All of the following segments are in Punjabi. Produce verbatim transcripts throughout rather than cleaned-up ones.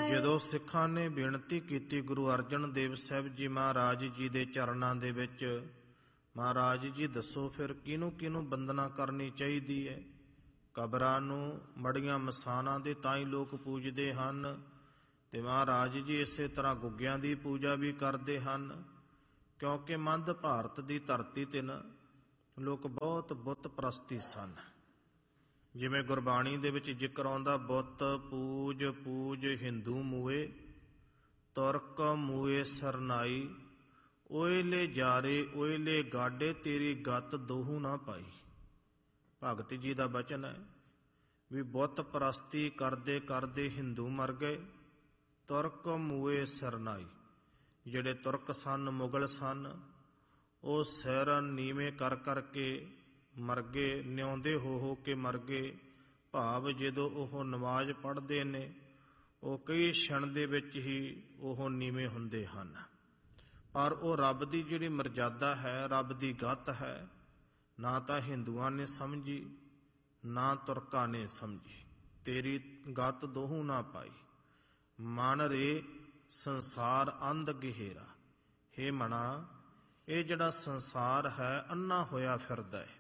ਜਦੋਂ ਸਿੱਖਾਂ ਨੇ ਬੇਨਤੀ ਕੀਤੀ ਗੁਰੂ ਅਰਜਨ ਦੇਵ ਸਾਹਿਬ ਜੀ ਮਹਾਰਾਜ ਜੀ ਦੇ ਚਰਨਾਂ ਦੇ ਵਿੱਚ, ਮਹਾਰਾਜ ਜੀ ਦੱਸੋ ਫਿਰ ਕਿਹਨੂੰ ਕਿਹਨੂੰ ਬੰਦਨਾ ਕਰਨੀ ਚਾਹੀਦੀ ਹੈ। ਕਬਰਾਂ ਨੂੰ, ਮੜੀਆਂ ਮਸਾਨਾਂ ਦੇ ਤਾਂ ਹੀ ਲੋਕ ਪੂਜਦੇ ਹਨ, ਤੇ ਮਹਾਰਾਜ ਜੀ ਇਸੇ ਤਰ੍ਹਾਂ ਗੁੱਗਿਆਂ ਦੀ ਪੂਜਾ ਵੀ ਕਰਦੇ ਹਨ, ਕਿਉਂਕਿ ਮੱਧ ਭਾਰਤ ਦੀ ਧਰਤੀ ਤੇ ਨਾ ਲੋਕ ਬਹੁਤ ਬੁੱਤ ਪ੍ਰਸਤੀ ਸਨ। ਜਿਵੇਂ ਗੁਰਬਾਣੀ ਦੇ ਵਿੱਚ ਜ਼ਿਕਰ ਆਉਂਦਾ, ਬੁੱਤ ਪੂਜ ਪੂਜ ਹਿੰਦੂ ਮੂਏ, ਤੁਰਕ ਮੂਏ ਸਰਨਾਈ, ਓਇਲੇ ਜਾਰੇ ਓਇਲੇ ਗਾਡੇ, ਤੇਰੀ ਗੱਤ ਦੋਹੂ ਨਾ ਪਾਈ। ਭਗਤ ਜੀ ਦਾ ਬਚਨ ਹੈ ਵੀ ਬੁੱਤ ਪ੍ਰਸਤੀ ਕਰਦੇ ਕਰਦੇ ਹਿੰਦੂ ਮਰ ਗਏ, ਤੁਰਕ ਮੂਏ ਸਰਨਾਈ, ਜਿਹੜੇ ਤੁਰਕ ਸਨ, ਮੁਗਲ ਸਨ, ਉਹ ਸਿਰ ਨੀਵੇਂ ਕਰ ਕਰਕੇ ਮਰ ਗਏ, ਨਿਉਂਦੇ ਹੋ ਹੋ ਕੇ ਮਰ ਗਏ। ਭਾਵ ਜਦੋਂ ਉਹ ਨਮਾਜ਼ ਪੜ੍ਹਦੇ ਨੇ, ਉਹ ਕਈ ਛਣ ਦੇ ਵਿੱਚ ਹੀ ਉਹ ਨੀਵੇਂ ਹੁੰਦੇ ਹਨ, ਪਰ ਉਹ ਰੱਬ ਦੀ ਜਿਹੜੀ ਮਰਜ਼ਾਦਾ ਹੈ, ਰੱਬ ਦੀ ਗੱਤ ਹੈ, ਨਾ ਤਾਂ ਹਿੰਦੂਆਂ ਨੇ ਸਮਝੀ ਨਾ ਤੁਰਕਾਂ ਨੇ ਸਮਝੀ। ਤੇਰੀ ਗੱਤ ਦੋਹੂ ਨਾ ਪਾਈ। ਮਨ ਰੇ ਸੰਸਾਰ ਅੰਧ ਗਹਿਰਾ, ਹੇ ਮਨਾ, ਇਹ ਜਿਹੜਾ ਸੰਸਾਰ ਹੈ ਅੰਨਾ ਹੋਇਆ ਫਿਰਦਾ ਹੈ।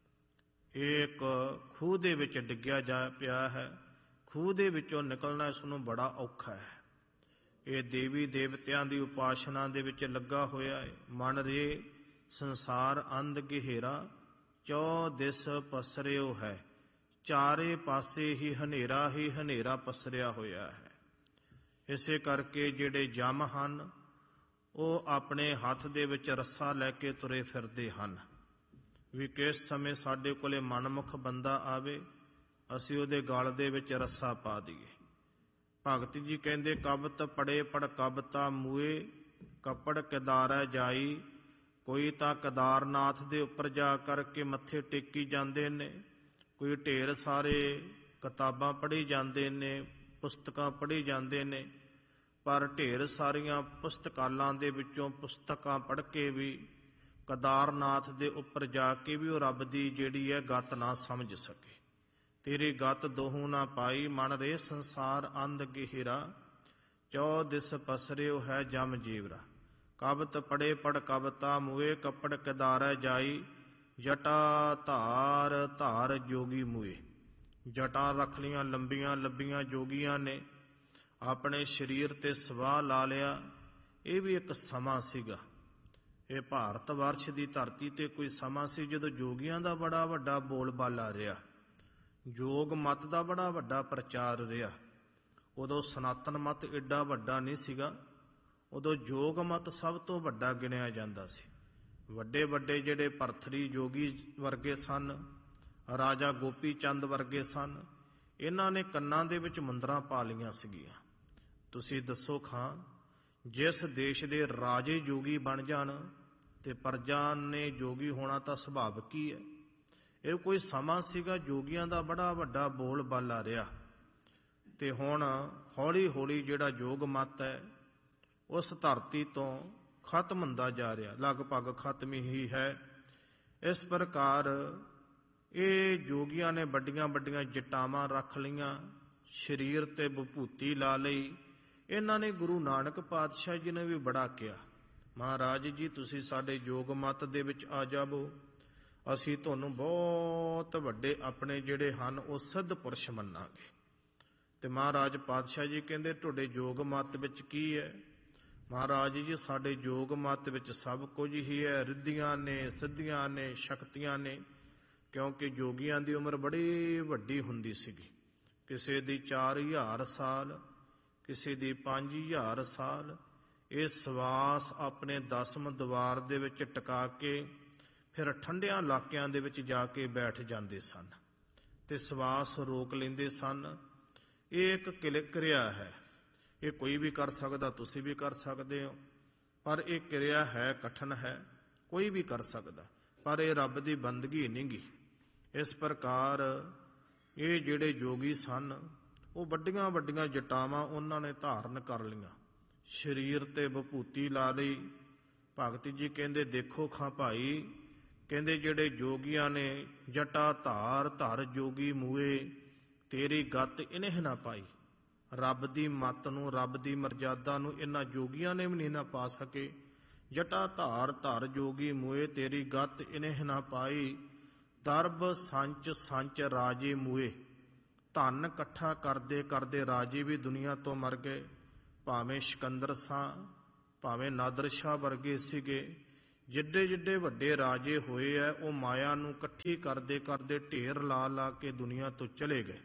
ਇਹ ਇੱਕ ਖੂਹ ਦੇ ਵਿੱਚ ਡਿੱਗਿਆ ਜਾ ਪਿਆ ਹੈ, ਖੂਹ ਦੇ ਵਿੱਚੋਂ ਨਿਕਲਣਾ ਇਸ ਨੂੰ ਬੜਾ ਔਖਾ ਹੈ। ਇਹ ਦੇਵੀ ਦੇਵਤਿਆਂ ਦੀ ਉਪਾਸਨਾ ਦੇ ਵਿੱਚ ਲੱਗਾ ਹੋਇਆ ਹੈ। ਮਨ ਰੇ ਸੰਸਾਰ ਅੰਧ ਗਹਿਰਾ, ਚੌ ਦਿਸ ਪਸਰਿਓ ਹੈ, ਚਾਰੇ ਪਾਸੇ ਹੀ ਹਨੇਰਾ ਹੀ ਹਨੇਰਾ ਪਸਰਿਆ ਹੋਇਆ ਹੈ। ਇਸੇ ਕਰਕੇ ਜਿਹੜੇ ਜਮ ਹਨ ਉਹ ਆਪਣੇ ਹੱਥ ਦੇ ਵਿੱਚ ਰੱਸਾ ਲੈ ਕੇ ਤੁਰੇ ਫਿਰਦੇ ਹਨ ਵੀ ਕਿਸ ਸਮੇਂ ਸਾਡੇ ਕੋਲੇ ਮਨਮੁਖ ਬੰਦਾ ਆਵੇ, ਅਸੀਂ ਉਹਦੇ ਗਲ ਦੇ ਵਿੱਚ ਰੱਸਾ ਪਾ ਦਈਏ। ਭਗਤ ਜੀ ਕਹਿੰਦੇ, ਕਬਤ ਪੜੇ ਪੜ ਕਬਤਾ ਮੂਏ, ਕੱਪੜ ਕਿਦਾਰੈ ਜਾਈ। ਕੋਈ ਤਾਂ ਕੇਦਾਰਨਾਥ ਦੇ ਉੱਪਰ ਜਾ ਕਰਕੇ ਮੱਥੇ ਟੇਕੀ ਜਾਂਦੇ ਨੇ, ਕੋਈ ਢੇਰ ਸਾਰੇ ਕਿਤਾਬਾਂ ਪੜ੍ਹੀ ਜਾਂਦੇ ਨੇ, ਪੁਸਤਕਾਂ ਪੜ੍ਹੀ ਜਾਂਦੇ ਨੇ, ਪਰ ਢੇਰ ਸਾਰੀਆਂ ਪੁਸਤਕਾਲਾਂ ਦੇ ਵਿੱਚੋਂ ਪੁਸਤਕਾਂ ਪੜ੍ਹ ਕੇ ਵੀ ਕੇਦਾਰਨਾਥ ਦੇ ਉੱਪਰ ਜਾ ਕੇ ਵੀ ਉਹ ਰੱਬ ਦੀ ਜਿਹੜੀ ਹੈ ਗੱਤ ਨਾ ਸਮਝ ਸਕੇ। ਤੇਰੀ ਗੱਤ ਦੋਹੂ ਨਾ ਪਾਈ। ਮਨ ਰੇ ਸੰਸਾਰ ਅੰਧ ਗਹਿਰਾ, ਚੌ ਦਿਸ ਪਸਰਿਓ ਹੈ ਜਮ ਜੀਵਰਾ। ਕਬਤ ਪੜੇ ਪੜ ਕਬਤਾ ਮੂਏ, ਕੱਪੜ ਕਿਦਾਰੈ ਜਾਈ। ਜਟਾ ਧਾਰ ਧਾਰ ਜੋਗੀ ਮੂਏ, ਜਟਾਂ ਰੱਖ ਲੀਆਂ ਲੰਬੀਆਂ ਲੰਬੀਆਂ ਜੋਗੀਆਂ ਨੇ, ਆਪਣੇ ਸਰੀਰ ਤੇ ਸਵਾਹ ਲਾ ਲਿਆ। ਇਹ ਵੀ ਇੱਕ ਸਮਾਂ ਸੀਗਾ। ਇਹ ਭਾਰਤ ਵਰਸ਼ ਦੀ ਧਰਤੀ ਤੇ ਕੋਈ ਸਮਾਂ ਸੀ ਜਦੋਂ ਜੋਗੀਆਂ ਦਾ ਬੜਾ ਵੱਡਾ ਬੋਲਬਾਲਾ ਰਿਹਾ, ਯੋਗ ਮਤ ਦਾ ਬੜਾ ਵੱਡਾ ਪ੍ਰਚਾਰ ਰਿਹਾ। ਉਦੋਂ ਸਨਾਤਨ ਮਤ ਏਡਾ ਵੱਡਾ ਨਹੀਂ ਸੀਗਾ, ਉਦੋਂ ਯੋਗ ਮਤ ਸਭ ਤੋਂ ਵੱਡਾ ਗਿਣਿਆ ਜਾਂਦਾ ਸੀ। ਵੱਡੇ ਵੱਡੇ ਜਿਹੜੇ ਭਰਥਰੀ ਜੋਗੀ ਵਰਗੇ ਸਨ, ਰਾਜਾ ਗੋਪੀ ਚੰਦ ਵਰਗੇ ਸਨ, ਇਹਨਾਂ ਨੇ ਕੰਨਾਂ ਦੇ ਵਿੱਚ ਮੁੰਦਰਾਂ ਪਾ ਲਈਆਂ ਸੀਗੀਆਂ। ਤੁਸੀਂ ਦੱਸੋ ਖਾਂ, ਜਿਸ ਦੇਸ਼ ਦੇ ਰਾਜੇ ਜੋਗੀ ਬਣ ਜਾਣ ਤੇ ਪ੍ਰਜਾ ਨੇ ਜੋਗੀ ਹੋਣਾ ਤਾਂ ਸੁਭਾਵਿਕ ਹੀ ਹੈ। ਇਹ ਕੋਈ ਸਮਾਂ ਸੀਗਾ, ਜੋਗੀਆਂ ਦਾ ਬੜਾ ਵੱਡਾ ਬੋਲ ਬਾਲਾ ਰਿਹਾ। ਤੇ ਹੁਣ ਹੌਲੀ ਹੌਲੀ ਜਿਹੜਾ ਯੋਗ ਮਤ ਹੈ ਉਸ ਧਰਤੀ ਤੋਂ ਖਤਮ ਹੁੰਦਾ ਜਾ ਰਿਹਾ, ਲਗਭਗ ਖਤਮ ਹੀ ਹੈ। ਇਸ ਪ੍ਰਕਾਰ ਇਹ ਜੋਗੀਆਂ ਨੇ ਵੱਡੀਆਂ ਵੱਡੀਆਂ ਜਟਾਵਾਂ ਰੱਖ ਲਈਆਂ, ਸਰੀਰ ਤੇ ਵਿਭੂਤੀ ਲਾ ਲਈ। ਇਹਨਾਂ ਨੇ ਗੁਰੂ ਨਾਨਕ ਪਾਤਸ਼ਾਹ ਜੀ ਨੇ ਵੀ ਬੜਾ ਕਿਹਾ, ਮਹਾਰਾਜ ਜੀ ਤੁਸੀਂ ਸਾਡੇ ਯੋਗ ਮਤ ਦੇ ਵਿੱਚ ਆ ਜਾਵੋ, ਅਸੀਂ ਤੁਹਾਨੂੰ ਬਹੁਤ ਵੱਡੇ ਆਪਣੇ ਜਿਹੜੇ ਹਨ ਉਹ ਸਿੱਧ ਪੁਰਸ਼ ਮੰਨਾਂਗੇ। ਤੇ ਮਹਾਰਾਜ ਪਾਤਸ਼ਾਹ ਜੀ ਕਹਿੰਦੇ ਤੁਹਾਡੇ ਯੋਗ ਮਤ ਵਿੱਚ ਕੀ ਹੈ? ਮਹਾਰਾਜ ਜੀ ਸਾਡੇ ਯੋਗ ਮਤ ਵਿੱਚ ਸਭ ਕੁਝ ਹੀ ਹੈ, ਰਿੱਧੀਆਂ ਨੇ, ਸਿੱਧੀਆਂ ਨੇ, ਸ਼ਕਤੀਆਂ ਨੇ। ਕਿਉਂਕਿ ਜੋਗੀਆਂ ਦੀ ਉਮਰ ਬੜੀ ਵੱਡੀ ਹੁੰਦੀ ਸੀਗੀ, ਕਿਸੇ ਦੀ ਚਾਰ ਹਜ਼ਾਰ ਸਾਲ, ਕਿਸੇ ਦੀ ਪੰਜ ਹਜ਼ਾਰ ਸਾਲ। ਇਹ ਸਵਾਸ ਆਪਣੇ ਦਸਮ ਦੁਆਰ ਦੇ ਵਿੱਚ ਟਿਕਾ ਕੇ ਫਿਰ ਠੰਡਿਆਂ ਇਲਾਕਿਆਂ ਦੇ ਵਿੱਚ ਜਾ ਕੇ ਬੈਠ ਜਾਂਦੇ ਸਨ ਤੇ ਸਵਾਸ ਰੋਕ ਲੈਂਦੇ ਸਨ। ਇਹ ਇੱਕ ਕਿਰਿਆ ਹੈ, ਇਹ ਕੋਈ ਵੀ ਕਰ ਸਕਦਾ, ਤੁਸੀਂ ਵੀ ਕਰ ਸਕਦੇ ਹੋ, ਪਰ ਇਹ ਕਿਰਿਆ ਹੈ, ਕਠਿਨ ਹੈ, ਕੋਈ ਵੀ ਕਰ ਸਕਦਾ, ਪਰ ਇਹ ਰੱਬ ਦੀ ਬੰਦਗੀ ਨਹੀਂ ਗੀ। ਇਸ ਪ੍ਰਕਾਰ ਇਹ ਜਿਹੜੇ ਜੋਗੀ ਸਨ ਉਹ ਵੱਡੀਆਂ ਵੱਡੀਆਂ ਜਟਾਵਾਂ ਉਹਨਾਂ ਨੇ ਧਾਰਨ ਕਰ ਲਈਆਂ, ਸਰੀਰ ਤੇ ਵਿਭੂਤੀ ਲਾ ਲਈ। ਭਗਤ ਜੀ ਕਹਿੰਦੇ ਦੇਖੋ ਖਾਂ ਭਾਈ, ਕਹਿੰਦੇ ਜਿਹੜੇ ਜੋਗੀਆਂ ਨੇ ਜਟਾ ਧਾਰ ਧਰ ਜੋਗੀ ਮੂਏ, ਤੇਰੀ ਗੱਤ ਇਨਹ ਨਾ ਪਾਈ। ਰੱਬ ਦੀ ਮੱਤ ਨੂੰ, ਰੱਬ ਦੀ ਮਰਜ਼ਾਦਾ ਨੂੰ ਇਹਨਾਂ ਜੋਗੀਆਂ ਨੇ ਵੀ ਨਹੀਂ ਨਾ ਪਾ ਸਕੇ। ਜਟਾ ਧਾਰ ਧਰ ਜੋਗੀ ਮੂਏ, ਤੇਰੀ ਗੱਤ ਇਨਹਿ ਨਾ ਪਾਈ। ਦਰਬ ਸੰਚ ਸੰਚ ਰਾਜੇ ਮੂਏ, ਧਨ ਇਕੱਠਾ ਕਰਦੇ ਕਰਦੇ ਰਾਜੇ ਵੀ ਦੁਨੀਆ ਤੋਂ ਮਰ ਗਏ। ਭਾਵੇਂ ਸਿਕੰਦਰ ਸਾਂ, ਭਾਵੇਂ ਨਾਦਰ ਸ਼ਾਹ ਵਰਗੇ ਸੀਗੇ, ਜਿੱਡੇ ਜਿੱਡੇ ਵੱਡੇ ਰਾਜੇ ਹੋਏ ਐ ਉਹ ਮਾਇਆ ਨੂੰ ਇਕੱਠੀ ਕਰਦੇ ਕਰਦੇ ਢੇਰ ਲਾ ਲਾ ਕੇ ਦੁਨੀਆ ਤੋਂ ਚਲੇ ਗਏ।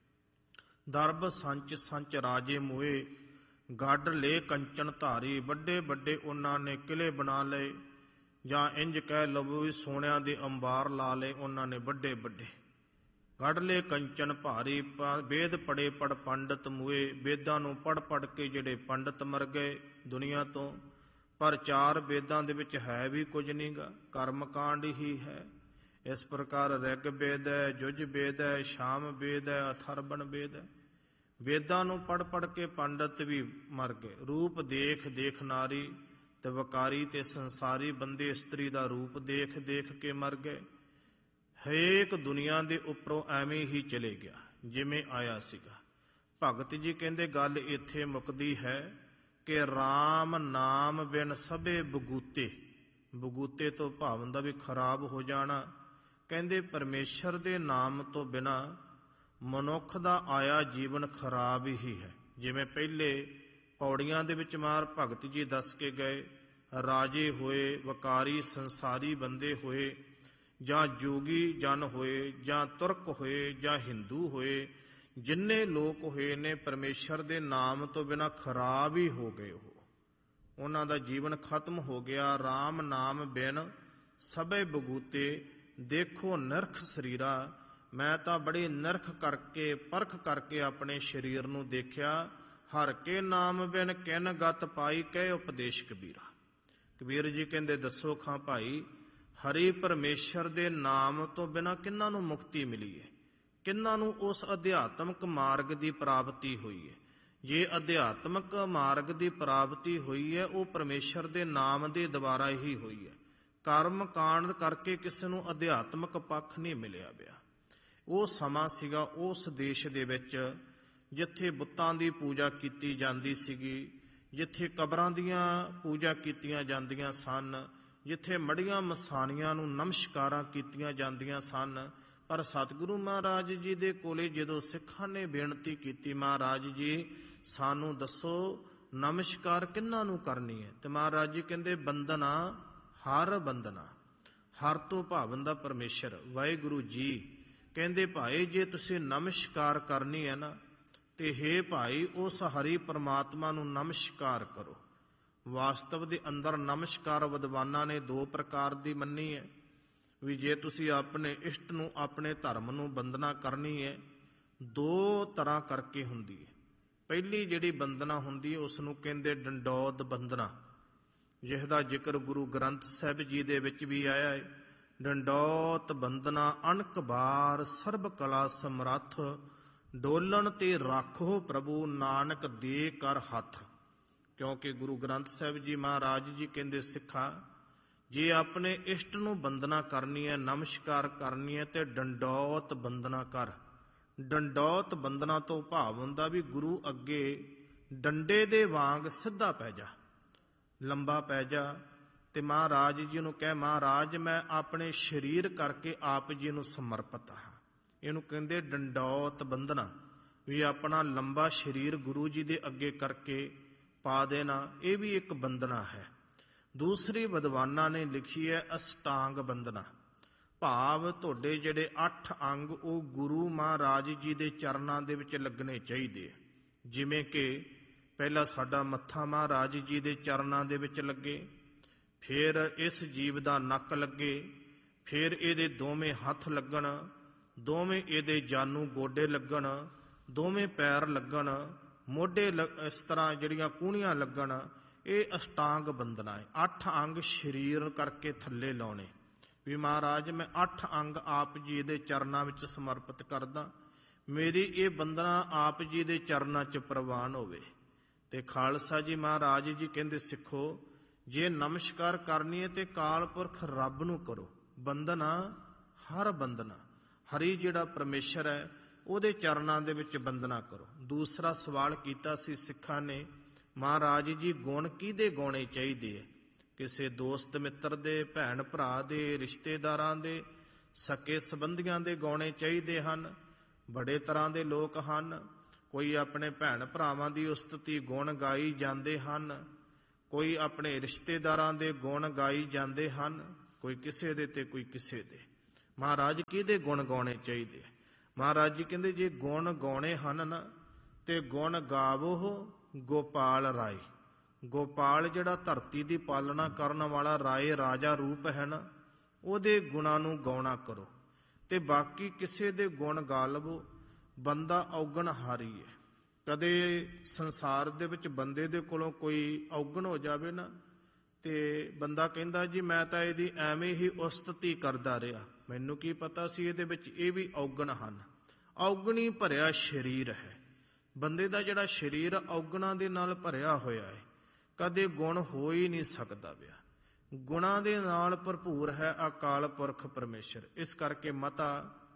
ਦਰਬ ਸੰਚ ਸੰਚ ਰਾਜੇ ਮੂਏ, ਗੱਡ ਲੈ ਕੰਚਨ ਧਾਰੀ। ਵੱਡੇ ਵੱਡੇ ਉਹਨਾਂ ਨੇ ਕਿਲੇ ਬਣਾ ਲਏ, ਜਾਂ ਇੰਜ ਕਹਿ ਲਵੋ ਵੀ ਸੋਨਿਆਂ ਦੇ ਅੰਬਾਰ ਲਾ ਲਏ ਉਹਨਾਂ ਨੇ ਵੱਡੇ ਵੱਡੇ। ਗੱਡ ਲੈ ਕੰਚਨ ਭਾਰੀ, ਵੇਦ ਪੜੇ ਪੜ ਪੰਡਤ ਮੂਏ। ਵੇਦਾਂ ਨੂੰ ਪੜ ਪੜ ਕੇ ਜਿਹੜੇ ਪੰਡਤ ਮਰ ਗਏ ਦੁਨੀਆ ਤੋਂ। ਪਰ ਚਾਰ ਵੇਦਾਂ ਦੇ ਵਿੱਚ ਹੈ ਵੀ ਕੁਝ ਨਹੀਂ ਗਾ, ਕਰਮ ਕਾਂਡ ਹੀ ਹੈ। ਇਸ ਪ੍ਰਕਾਰ ਰਿਗ ਵੇਦ ਹੈ, ਜੁਜ ਵੇਦ ਹੈ, ਸ਼ਾਮ ਵੇਦ ਹੈ, ਅਥਰਵਣ ਵੇਦ ਹੈ। ਵੇਦਾਂ ਨੂੰ ਪੜ ਪੜ ਕੇ ਪੰਡਤ ਵੀ ਮਰ ਗਏ। ਰੂਪ ਦੇਖ ਦੇਖ ਨਾਰੀ, ਤੇ ਵਕਾਰੀ ਤੇ ਸੰਸਾਰੀ ਬੰਦੇ ਇਸਤਰੀ ਦਾ ਰੂਪ ਦੇਖ ਦੇਖ ਕੇ ਮਰ ਗਏ। ਹਰੇਕ ਦੁਨੀਆ ਦੇ ਉੱਪਰੋਂ ਐਵੇਂ ਹੀ ਚਲੇ ਗਿਆ ਜਿਵੇਂ ਆਇਆ ਸੀਗਾ। ਭਗਤ ਜੀ ਕਹਿੰਦੇ ਗੱਲ ਇੱਥੇ ਮੁੱਕਦੀ ਹੈ ਕਿ RAM ਨਾਮ ਬਿਨ ਸਭੇ ਬਗੂਤੇ। ਬਗੂਤੇ ਤੋਂ ਭਾਵ ਹੁੰਦਾ ਵੀ ਖਰਾਬ ਹੋ ਜਾਣਾ। ਕਹਿੰਦੇ ਪਰਮੇਸ਼ਰ ਦੇ ਨਾਮ ਤੋਂ ਬਿਨਾ ਮਨੁੱਖ ਦਾ ਆਇਆ ਜੀਵਨ ਖਰਾਬ ਹੀ ਹੈ। ਜਿਵੇਂ ਪਹਿਲੇ ਪੌੜੀਆਂ ਦੇ ਵਿੱਚ ਮਾਰ ਭਗਤ ਜੀ ਦੱਸ ਕੇ ਗਏ, ਰਾਜੇ ਹੋਏ, ਵਕਾਰੀ ਸੰਸਾਰੀ ਬੰਦੇ ਹੋਏ, ਜਾਂ ਜੋਗੀ ਜਨ ਹੋਏ, ਜਾਂ ਤੁਰਕ ਹੋਏ, ਜਾਂ ਹਿੰਦੂ ਹੋਏ, ਜਿੰਨੇ ਲੋਕ ਹੋਏ ਨੇ ਪਰਮੇਸ਼ਰ ਦੇ ਨਾਮ ਤੋਂ ਬਿਨਾ ਖਰਾਬ ਹੀ ਹੋ ਗਏ। ਉਹ ਉਹਨਾਂ ਦਾ ਜੀਵਨ ਖਤਮ ਹੋ ਗਿਆ। RAM ਨਾਮ ਬਿਨ ਸਭੇ ਬਗੂਤੇ, ਦੇਖੋ ਨਿਰਖ ਸਰੀਰਾ। ਮੈਂ ਤਾਂ ਬੜੀ ਨਿਰਖ ਕਰਕੇ ਪਰਖ ਕਰਕੇ ਆਪਣੇ ਸਰੀਰ ਨੂੰ ਦੇਖਿਆ। ਹਰ ਕੇ ਨਾਮ ਬਿਨ ਕਿਨ ਗਤ ਪਾਈ, ਕਹਿ ਉਪਦੇਸ਼ ਕਬੀਰਾ। ਕਬੀਰ ਜੀ ਕਹਿੰਦੇ ਦੱਸੋ ਖਾਂ ਭਾਈ, ਹਰੀ ਪਰਮੇਸ਼ਰ ਦੇ ਨਾਮ ਤੋਂ ਬਿਨਾਂ ਕਿਹਨਾਂ ਨੂੰ ਮੁਕਤੀ ਮਿਲੀ ਹੈ, ਕਿਹਨਾਂ ਨੂੰ ਉਸ ਅਧਿਆਤਮਕ ਮਾਰਗ ਦੀ ਪ੍ਰਾਪਤੀ ਹੋਈ ਹੈ। ਜੇ ਅਧਿਆਤਮਕ ਮਾਰਗ ਦੀ ਪ੍ਰਾਪਤੀ ਹੋਈ ਹੈ ਉਹ ਪਰਮੇਸ਼ਰ ਦੇ ਨਾਮ ਦੇ ਦੁਆਰਾ ਹੀ ਹੋਈ ਹੈ। ਕਰਮ ਕਾਂਡ ਕਰਕੇ ਕਿਸੇ ਨੂੰ ਅਧਿਆਤਮਕ ਪੱਖ ਨਹੀਂ ਮਿਲਿਆ ਪਿਆ। ਉਹ ਸਮਾਂ ਸੀਗਾ ਉਸ ਦੇਸ਼ ਦੇ ਵਿੱਚ ਜਿੱਥੇ ਬੁੱਤਾਂ ਦੀ ਪੂਜਾ ਕੀਤੀ ਜਾਂਦੀ ਸੀਗੀ, ਜਿੱਥੇ ਕਬਰਾਂ ਦੀਆਂ ਪੂਜਾ ਕੀਤੀਆਂ ਜਾਂਦੀਆਂ ਸਨ, ਜਿੱਥੇ ਮੜੀਆਂ ਮਸਾਣੀਆਂ ਨੂੰ ਨਮਸਕਾਰਾਂ ਕੀਤੀਆਂ ਜਾਂਦੀਆਂ ਸਨ। ਪਰ ਸਤਿਗੁਰੂ ਮਹਾਰਾਜ ਜੀ ਦੇ ਕੋਲੇ ਜਦੋਂ ਸਿੱਖਾਂ ਨੇ ਬੇਨਤੀ ਕੀਤੀ, ਮਹਾਰਾਜ ਜੀ ਸਾਨੂੰ ਦੱਸੋ ਨਮਸਕਾਰ ਕਿਹਨਾਂ ਨੂੰ ਕਰਨੀ ਹੈ, ਤੇ ਮਹਾਰਾਜ ਜੀ ਕਹਿੰਦੇ ਬੰਦਨਾ ਹਰ ਬੰਦਨਾ। ਹਰ ਤੋਂ ਭਾਵਨ ਦਾ ਪਰਮੇਸ਼ਰ ਵਾਹਿਗੁਰੂ ਜੀ। ਕਹਿੰਦੇ ਭਾਈ ਜੇ ਤੁਸੀਂ ਨਮਸਕਾਰ ਕਰਨੀ ਹੈ ਨਾ, ਤੇ ਹੇ ਭਾਈ ਉਸ ਹਰੀ ਪਰਮਾਤਮਾ ਨੂੰ ਨਮਸਕਾਰ ਕਰੋ। ਵਾਸਤਵ ਦੇ ਅੰਦਰ ਨਮਸਕਾਰ ਵਿਦਵਾਨਾਂ ਨੇ ਦੋ ਪ੍ਰਕਾਰ ਦੀ ਮੰਨੀ ਹੈ ਵੀ ਜੇ ਤੁਸੀਂ ਆਪਣੇ ਇਸ਼ਟ ਨੂੰ, ਆਪਣੇ ਧਰਮ ਨੂੰ ਬੰਦਨਾ ਕਰਨੀ ਹੈ, ਦੋ ਤਰ੍ਹਾਂ ਕਰਕੇ ਹੁੰਦੀ ਹੈ। ਪਹਿਲੀ ਜਿਹੜੀ ਬੰਦਨਾ ਹੁੰਦੀ ਹੈ ਉਸ ਨੂੰ ਕਹਿੰਦੇ ਡੰਡੌਤ ਬੰਦਨਾ, ਜਿਸ ਦਾ ਜ਼ਿਕਰ ਗੁਰੂ ਗ੍ਰੰਥ ਸਾਹਿਬ ਜੀ ਦੇ ਵਿੱਚ ਵੀ ਆਇਆ ਹੈ। ਡੰਡੌਤ ਬੰਦਨਾ ਅਣਕ ਬਾਰ, ਸਰਬ ਕਲਾ ਸਮਰੱਥ, ਡੋਲਣ ਤੇ ਰਾਖੋ ਪ੍ਰਭੂ, ਨਾਨਕ ਦੇ ਕਰ ਹੱਥ। ਕਿਉਂਕਿ ਗੁਰੂ ਗ੍ਰੰਥ ਸਾਹਿਬ ਜੀ ਮਹਾਰਾਜ ਜੀ ਕਹਿੰਦੇ ਸਿੱਖਾ ਜੇ ਆਪਣੇ ਇਸ਼ਟ ਨੂੰ ਬੰਦਨਾ ਕਰਨੀ ਹੈ, ਨਮਸਕਾਰ ਕਰਨੀ ਹੈ, ਤੇ ਡੰਡੌਤ ਬੰਦਨਾ ਕਰ। ਡੰਡੌਤ ਬੰਦਨਾ ਤੋਂ ਭਾਵ ਹੁੰਦਾ ਵੀ ਗੁਰੂ ਅੱਗੇ ਡੰਡੇ ਦੇ ਵਾਂਗ ਸਿੱਧਾ ਪੈ ਜਾ, ਲੰਬਾ ਪੈ ਜਾ, ਤੇ ਮਹਾਰਾਜ ਜੀ ਨੂੰ ਕਹਿ ਮਹਾਰਾਜ ਮੈਂ ਆਪਣੇ ਸਰੀਰ ਕਰਕੇ ਆਪ ਜੀ ਨੂੰ ਸਮਰਪਿਤ ਹਾਂ। ਇਹਨੂੰ ਕਹਿੰਦੇ ਡੰਡੌਤ ਬੰਦਨਾ, ਵੀ ਆਪਣਾ ਲੰਬਾ ਸਰੀਰ ਗੁਰੂ ਜੀ ਦੇ ਅੱਗੇ ਕਰਕੇ ਪਾ ਦੇਣਾ, ਇਹ ਵੀ ਇੱਕ ਬੰਦਨਾ ਹੈ। ਦੂਸਰੀ ਵਿਦਵਾਨਾਂ ਨੇ ਲਿਖੀ ਹੈ ਅਸ਼ਟਾਂਗ ਬੰਦਨਾ, ਭਾਵ ਤੁਹਾਡੇ ਜਿਹੜੇ ਅੱਠ ਅੰਗ ਉਹ ਗੁਰੂ ਮਹਾਰਾਜ ਜੀ ਦੇ ਚਰਨਾਂ ਦੇ ਵਿੱਚ ਲੱਗਣੇ ਚਾਹੀਦੇ। ਜਿਵੇਂ ਕਿ ਪਹਿਲਾ ਸਾਡਾ ਮੱਥਾ ਮਹਾਰਾਜ ਜੀ ਦੇ ਚਰਨਾਂ ਦੇ ਵਿੱਚ ਲੱਗੇ, ਫਿਰ ਇਸ ਜੀਵ ਦਾ ਨੱਕ ਲੱਗੇ, ਫਿਰ ਇਹਦੇ ਦੋਵੇਂ ਹੱਥ ਲੱਗਣ, ਦੋਵੇਂ ਇਹਦੇ ਜਾਨੂ ਗੋਡੇ ਲੱਗਣ, ਦੋਵੇਂ ਪੈਰ ਲੱਗਣ, ਮੋਢੇ ਇਸ ਤਰ੍ਹਾਂ ਜਿਹੜੀਆਂ ਕੂਹਣੀਆਂ ਲੱਗਣ। ਇਹ ਅਸ਼ਟਾਂਗ ਬੰਦਨਾ ਹੈ। ਅੱਠ ਅੰਗ ਸਰੀਰ ਕਰਕੇ ਥੱਲੇ ਲਾਉਣੇ ਵੀ ਮਹਾਰਾਜ ਮੈਂ ਅੱਠ ਅੰਗ ਆਪ ਜੀ ਦੇ ਚਰਨਾਂ ਵਿੱਚ ਸਮਰਪਿਤ ਕਰਦਾ, ਮੇਰੀ ਇਹ ਬੰਦਨਾ ਆਪ ਜੀ ਦੇ ਚਰਨਾਂ 'ਚ ਪ੍ਰਵਾਨ ਹੋਵੇ। ਤੇ ਖਾਲਸਾ ਜੀ ਮਹਾਰਾਜ ਜੀ ਕਹਿੰਦੇ ਸਿੱਖੋ ਜੇ ਨਮਸਕਾਰ ਕਰਨੀ ਹੈ ਤੇ ਕਾਲ ਪੁਰਖ ਰੱਬ ਨੂੰ ਕਰੋ। ਬੰਦਨਾ ਹਰ ਬੰਦਨਾ, ਹਰੀ ਜਿਹੜਾ ਪਰਮੇਸ਼ਰ ਹੈ ਉਹਦੇ ਚਰਨਾਂ ਦੇ ਵਿੱਚ ਬੰਦਨਾ ਕਰੋ। ਦੂਸਰਾ ਸਵਾਲ ਕੀਤਾ ਸੀ ਸਿੱਖਾਂ ਨੇ, ਮਹਾਰਾਜ ਜੀ ਗੁਣ ਕਿਹਦੇ ਗਾਉਣੇ ਚਾਹੀਦੇ ਹੈ? ਕਿਸੇ ਦੋਸਤ ਮਿੱਤਰ ਦੇ, ਭੈਣ ਭਰਾ ਦੇ, ਰਿਸ਼ਤੇਦਾਰਾਂ ਦੇ, ਸਕੇ ਸੰਬੰਧੀਆਂ ਦੇ ਗਾਉਣੇ ਚਾਹੀਦੇ ਹਨ। ਬੜੇ ਤਰ੍ਹਾਂ ਦੇ ਲੋਕ ਹਨ, ਕੋਈ ਆਪਣੇ ਭੈਣ ਭਰਾਵਾਂ ਦੀ ਉਸਤਤੀ ਗੁਣ ਗਾਈ ਜਾਂਦੇ ਹਨ, ਕੋਈ ਆਪਣੇ ਰਿਸ਼ਤੇਦਾਰਾਂ ਦੇ ਗੁਣ ਗਾਈ ਜਾਂਦੇ ਹਨ, ਕੋਈ ਕਿਸੇ ਦੇ ਤੇ ਕੋਈ ਕਿਸੇ ਦੇ। ਮਹਾਰਾਜ ਕਿਹਦੇ ਗੁਣ ਗਾਉਣੇ ਚਾਹੀਦੇ? ਮਹਾਰਾਜ ਜੀ ਕਹਿੰਦੇ ਜੇ ਗੁਣ ਗਾਉਣੇ ਹਨ ਨਾ ਤੇ ਗੁਣ ਗਾਵੋ ਗੋਪਾਲ ਰਾਏ। ਗੋਪਾਲ ਜਿਹੜਾ ਧਰਤੀ ਦੀ ਪਾਲਣਾ ਕਰਨ ਵਾਲਾ ਰਾਏ ਰਾਜਾ ਰੂਪ ਹੈ ਨਾ, ਉਹਦੇ ਗੁਣਾਂ ਨੂੰ ਗਾਉਣਾ ਕਰੋ। ਤੇ ਬਾਕੀ ਕਿਸੇ ਦੇ ਗੁਣ ਗਾ ਲਵੋ। ਬੰਦਾ ਔਗਣ ਹਾਰੀ ਹੈ। ਕਦੇ ਸੰਸਾਰ ਦੇ ਵਿੱਚ ਬੰਦੇ ਦੇ ਕੋਲੋਂ ਕੋਈ ਔਗਣ ਹੋ ਜਾਵੇ ਨਾ ਤੇ ਬੰਦਾ ਕਹਿੰਦਾ ਜੀ ਮੈਂ ਤਾਂ ਇਹਦੀ ਐਵੇਂ ਹੀ ਉਸਤਤੀ ਕਰਦਾ ਰਿਹਾ, ਮੈਨੂੰ ਕੀ ਪਤਾ ਸੀ ਇਹਦੇ ਵਿੱਚ ਇਹ ਵੀ ਔਗਣ ਹਨ। ਔਗਣੀ ਭਰਿਆ ਸਰੀਰ ਹੈ। ਬੰਦੇ ਦਾ ਜਿਹੜਾ ਸਰੀਰ ਔਗਣਾਂ ਦੇ ਨਾਲ ਭਰਿਆ ਹੋਇਆ ਹੈ, ਕਦੇ ਗੁਣ ਹੋ ਹੀ ਨਹੀਂ ਸਕਦਾ ਪਿਆ। ਗੁਣਾਂ ਦੇ ਨਾਲ ਭਰਪੂਰ ਹੈ ਅਕਾਲ ਪੁਰਖ ਪਰਮੇਸ਼ਰ। ਇਸ ਕਰਕੇ ਮਤਾ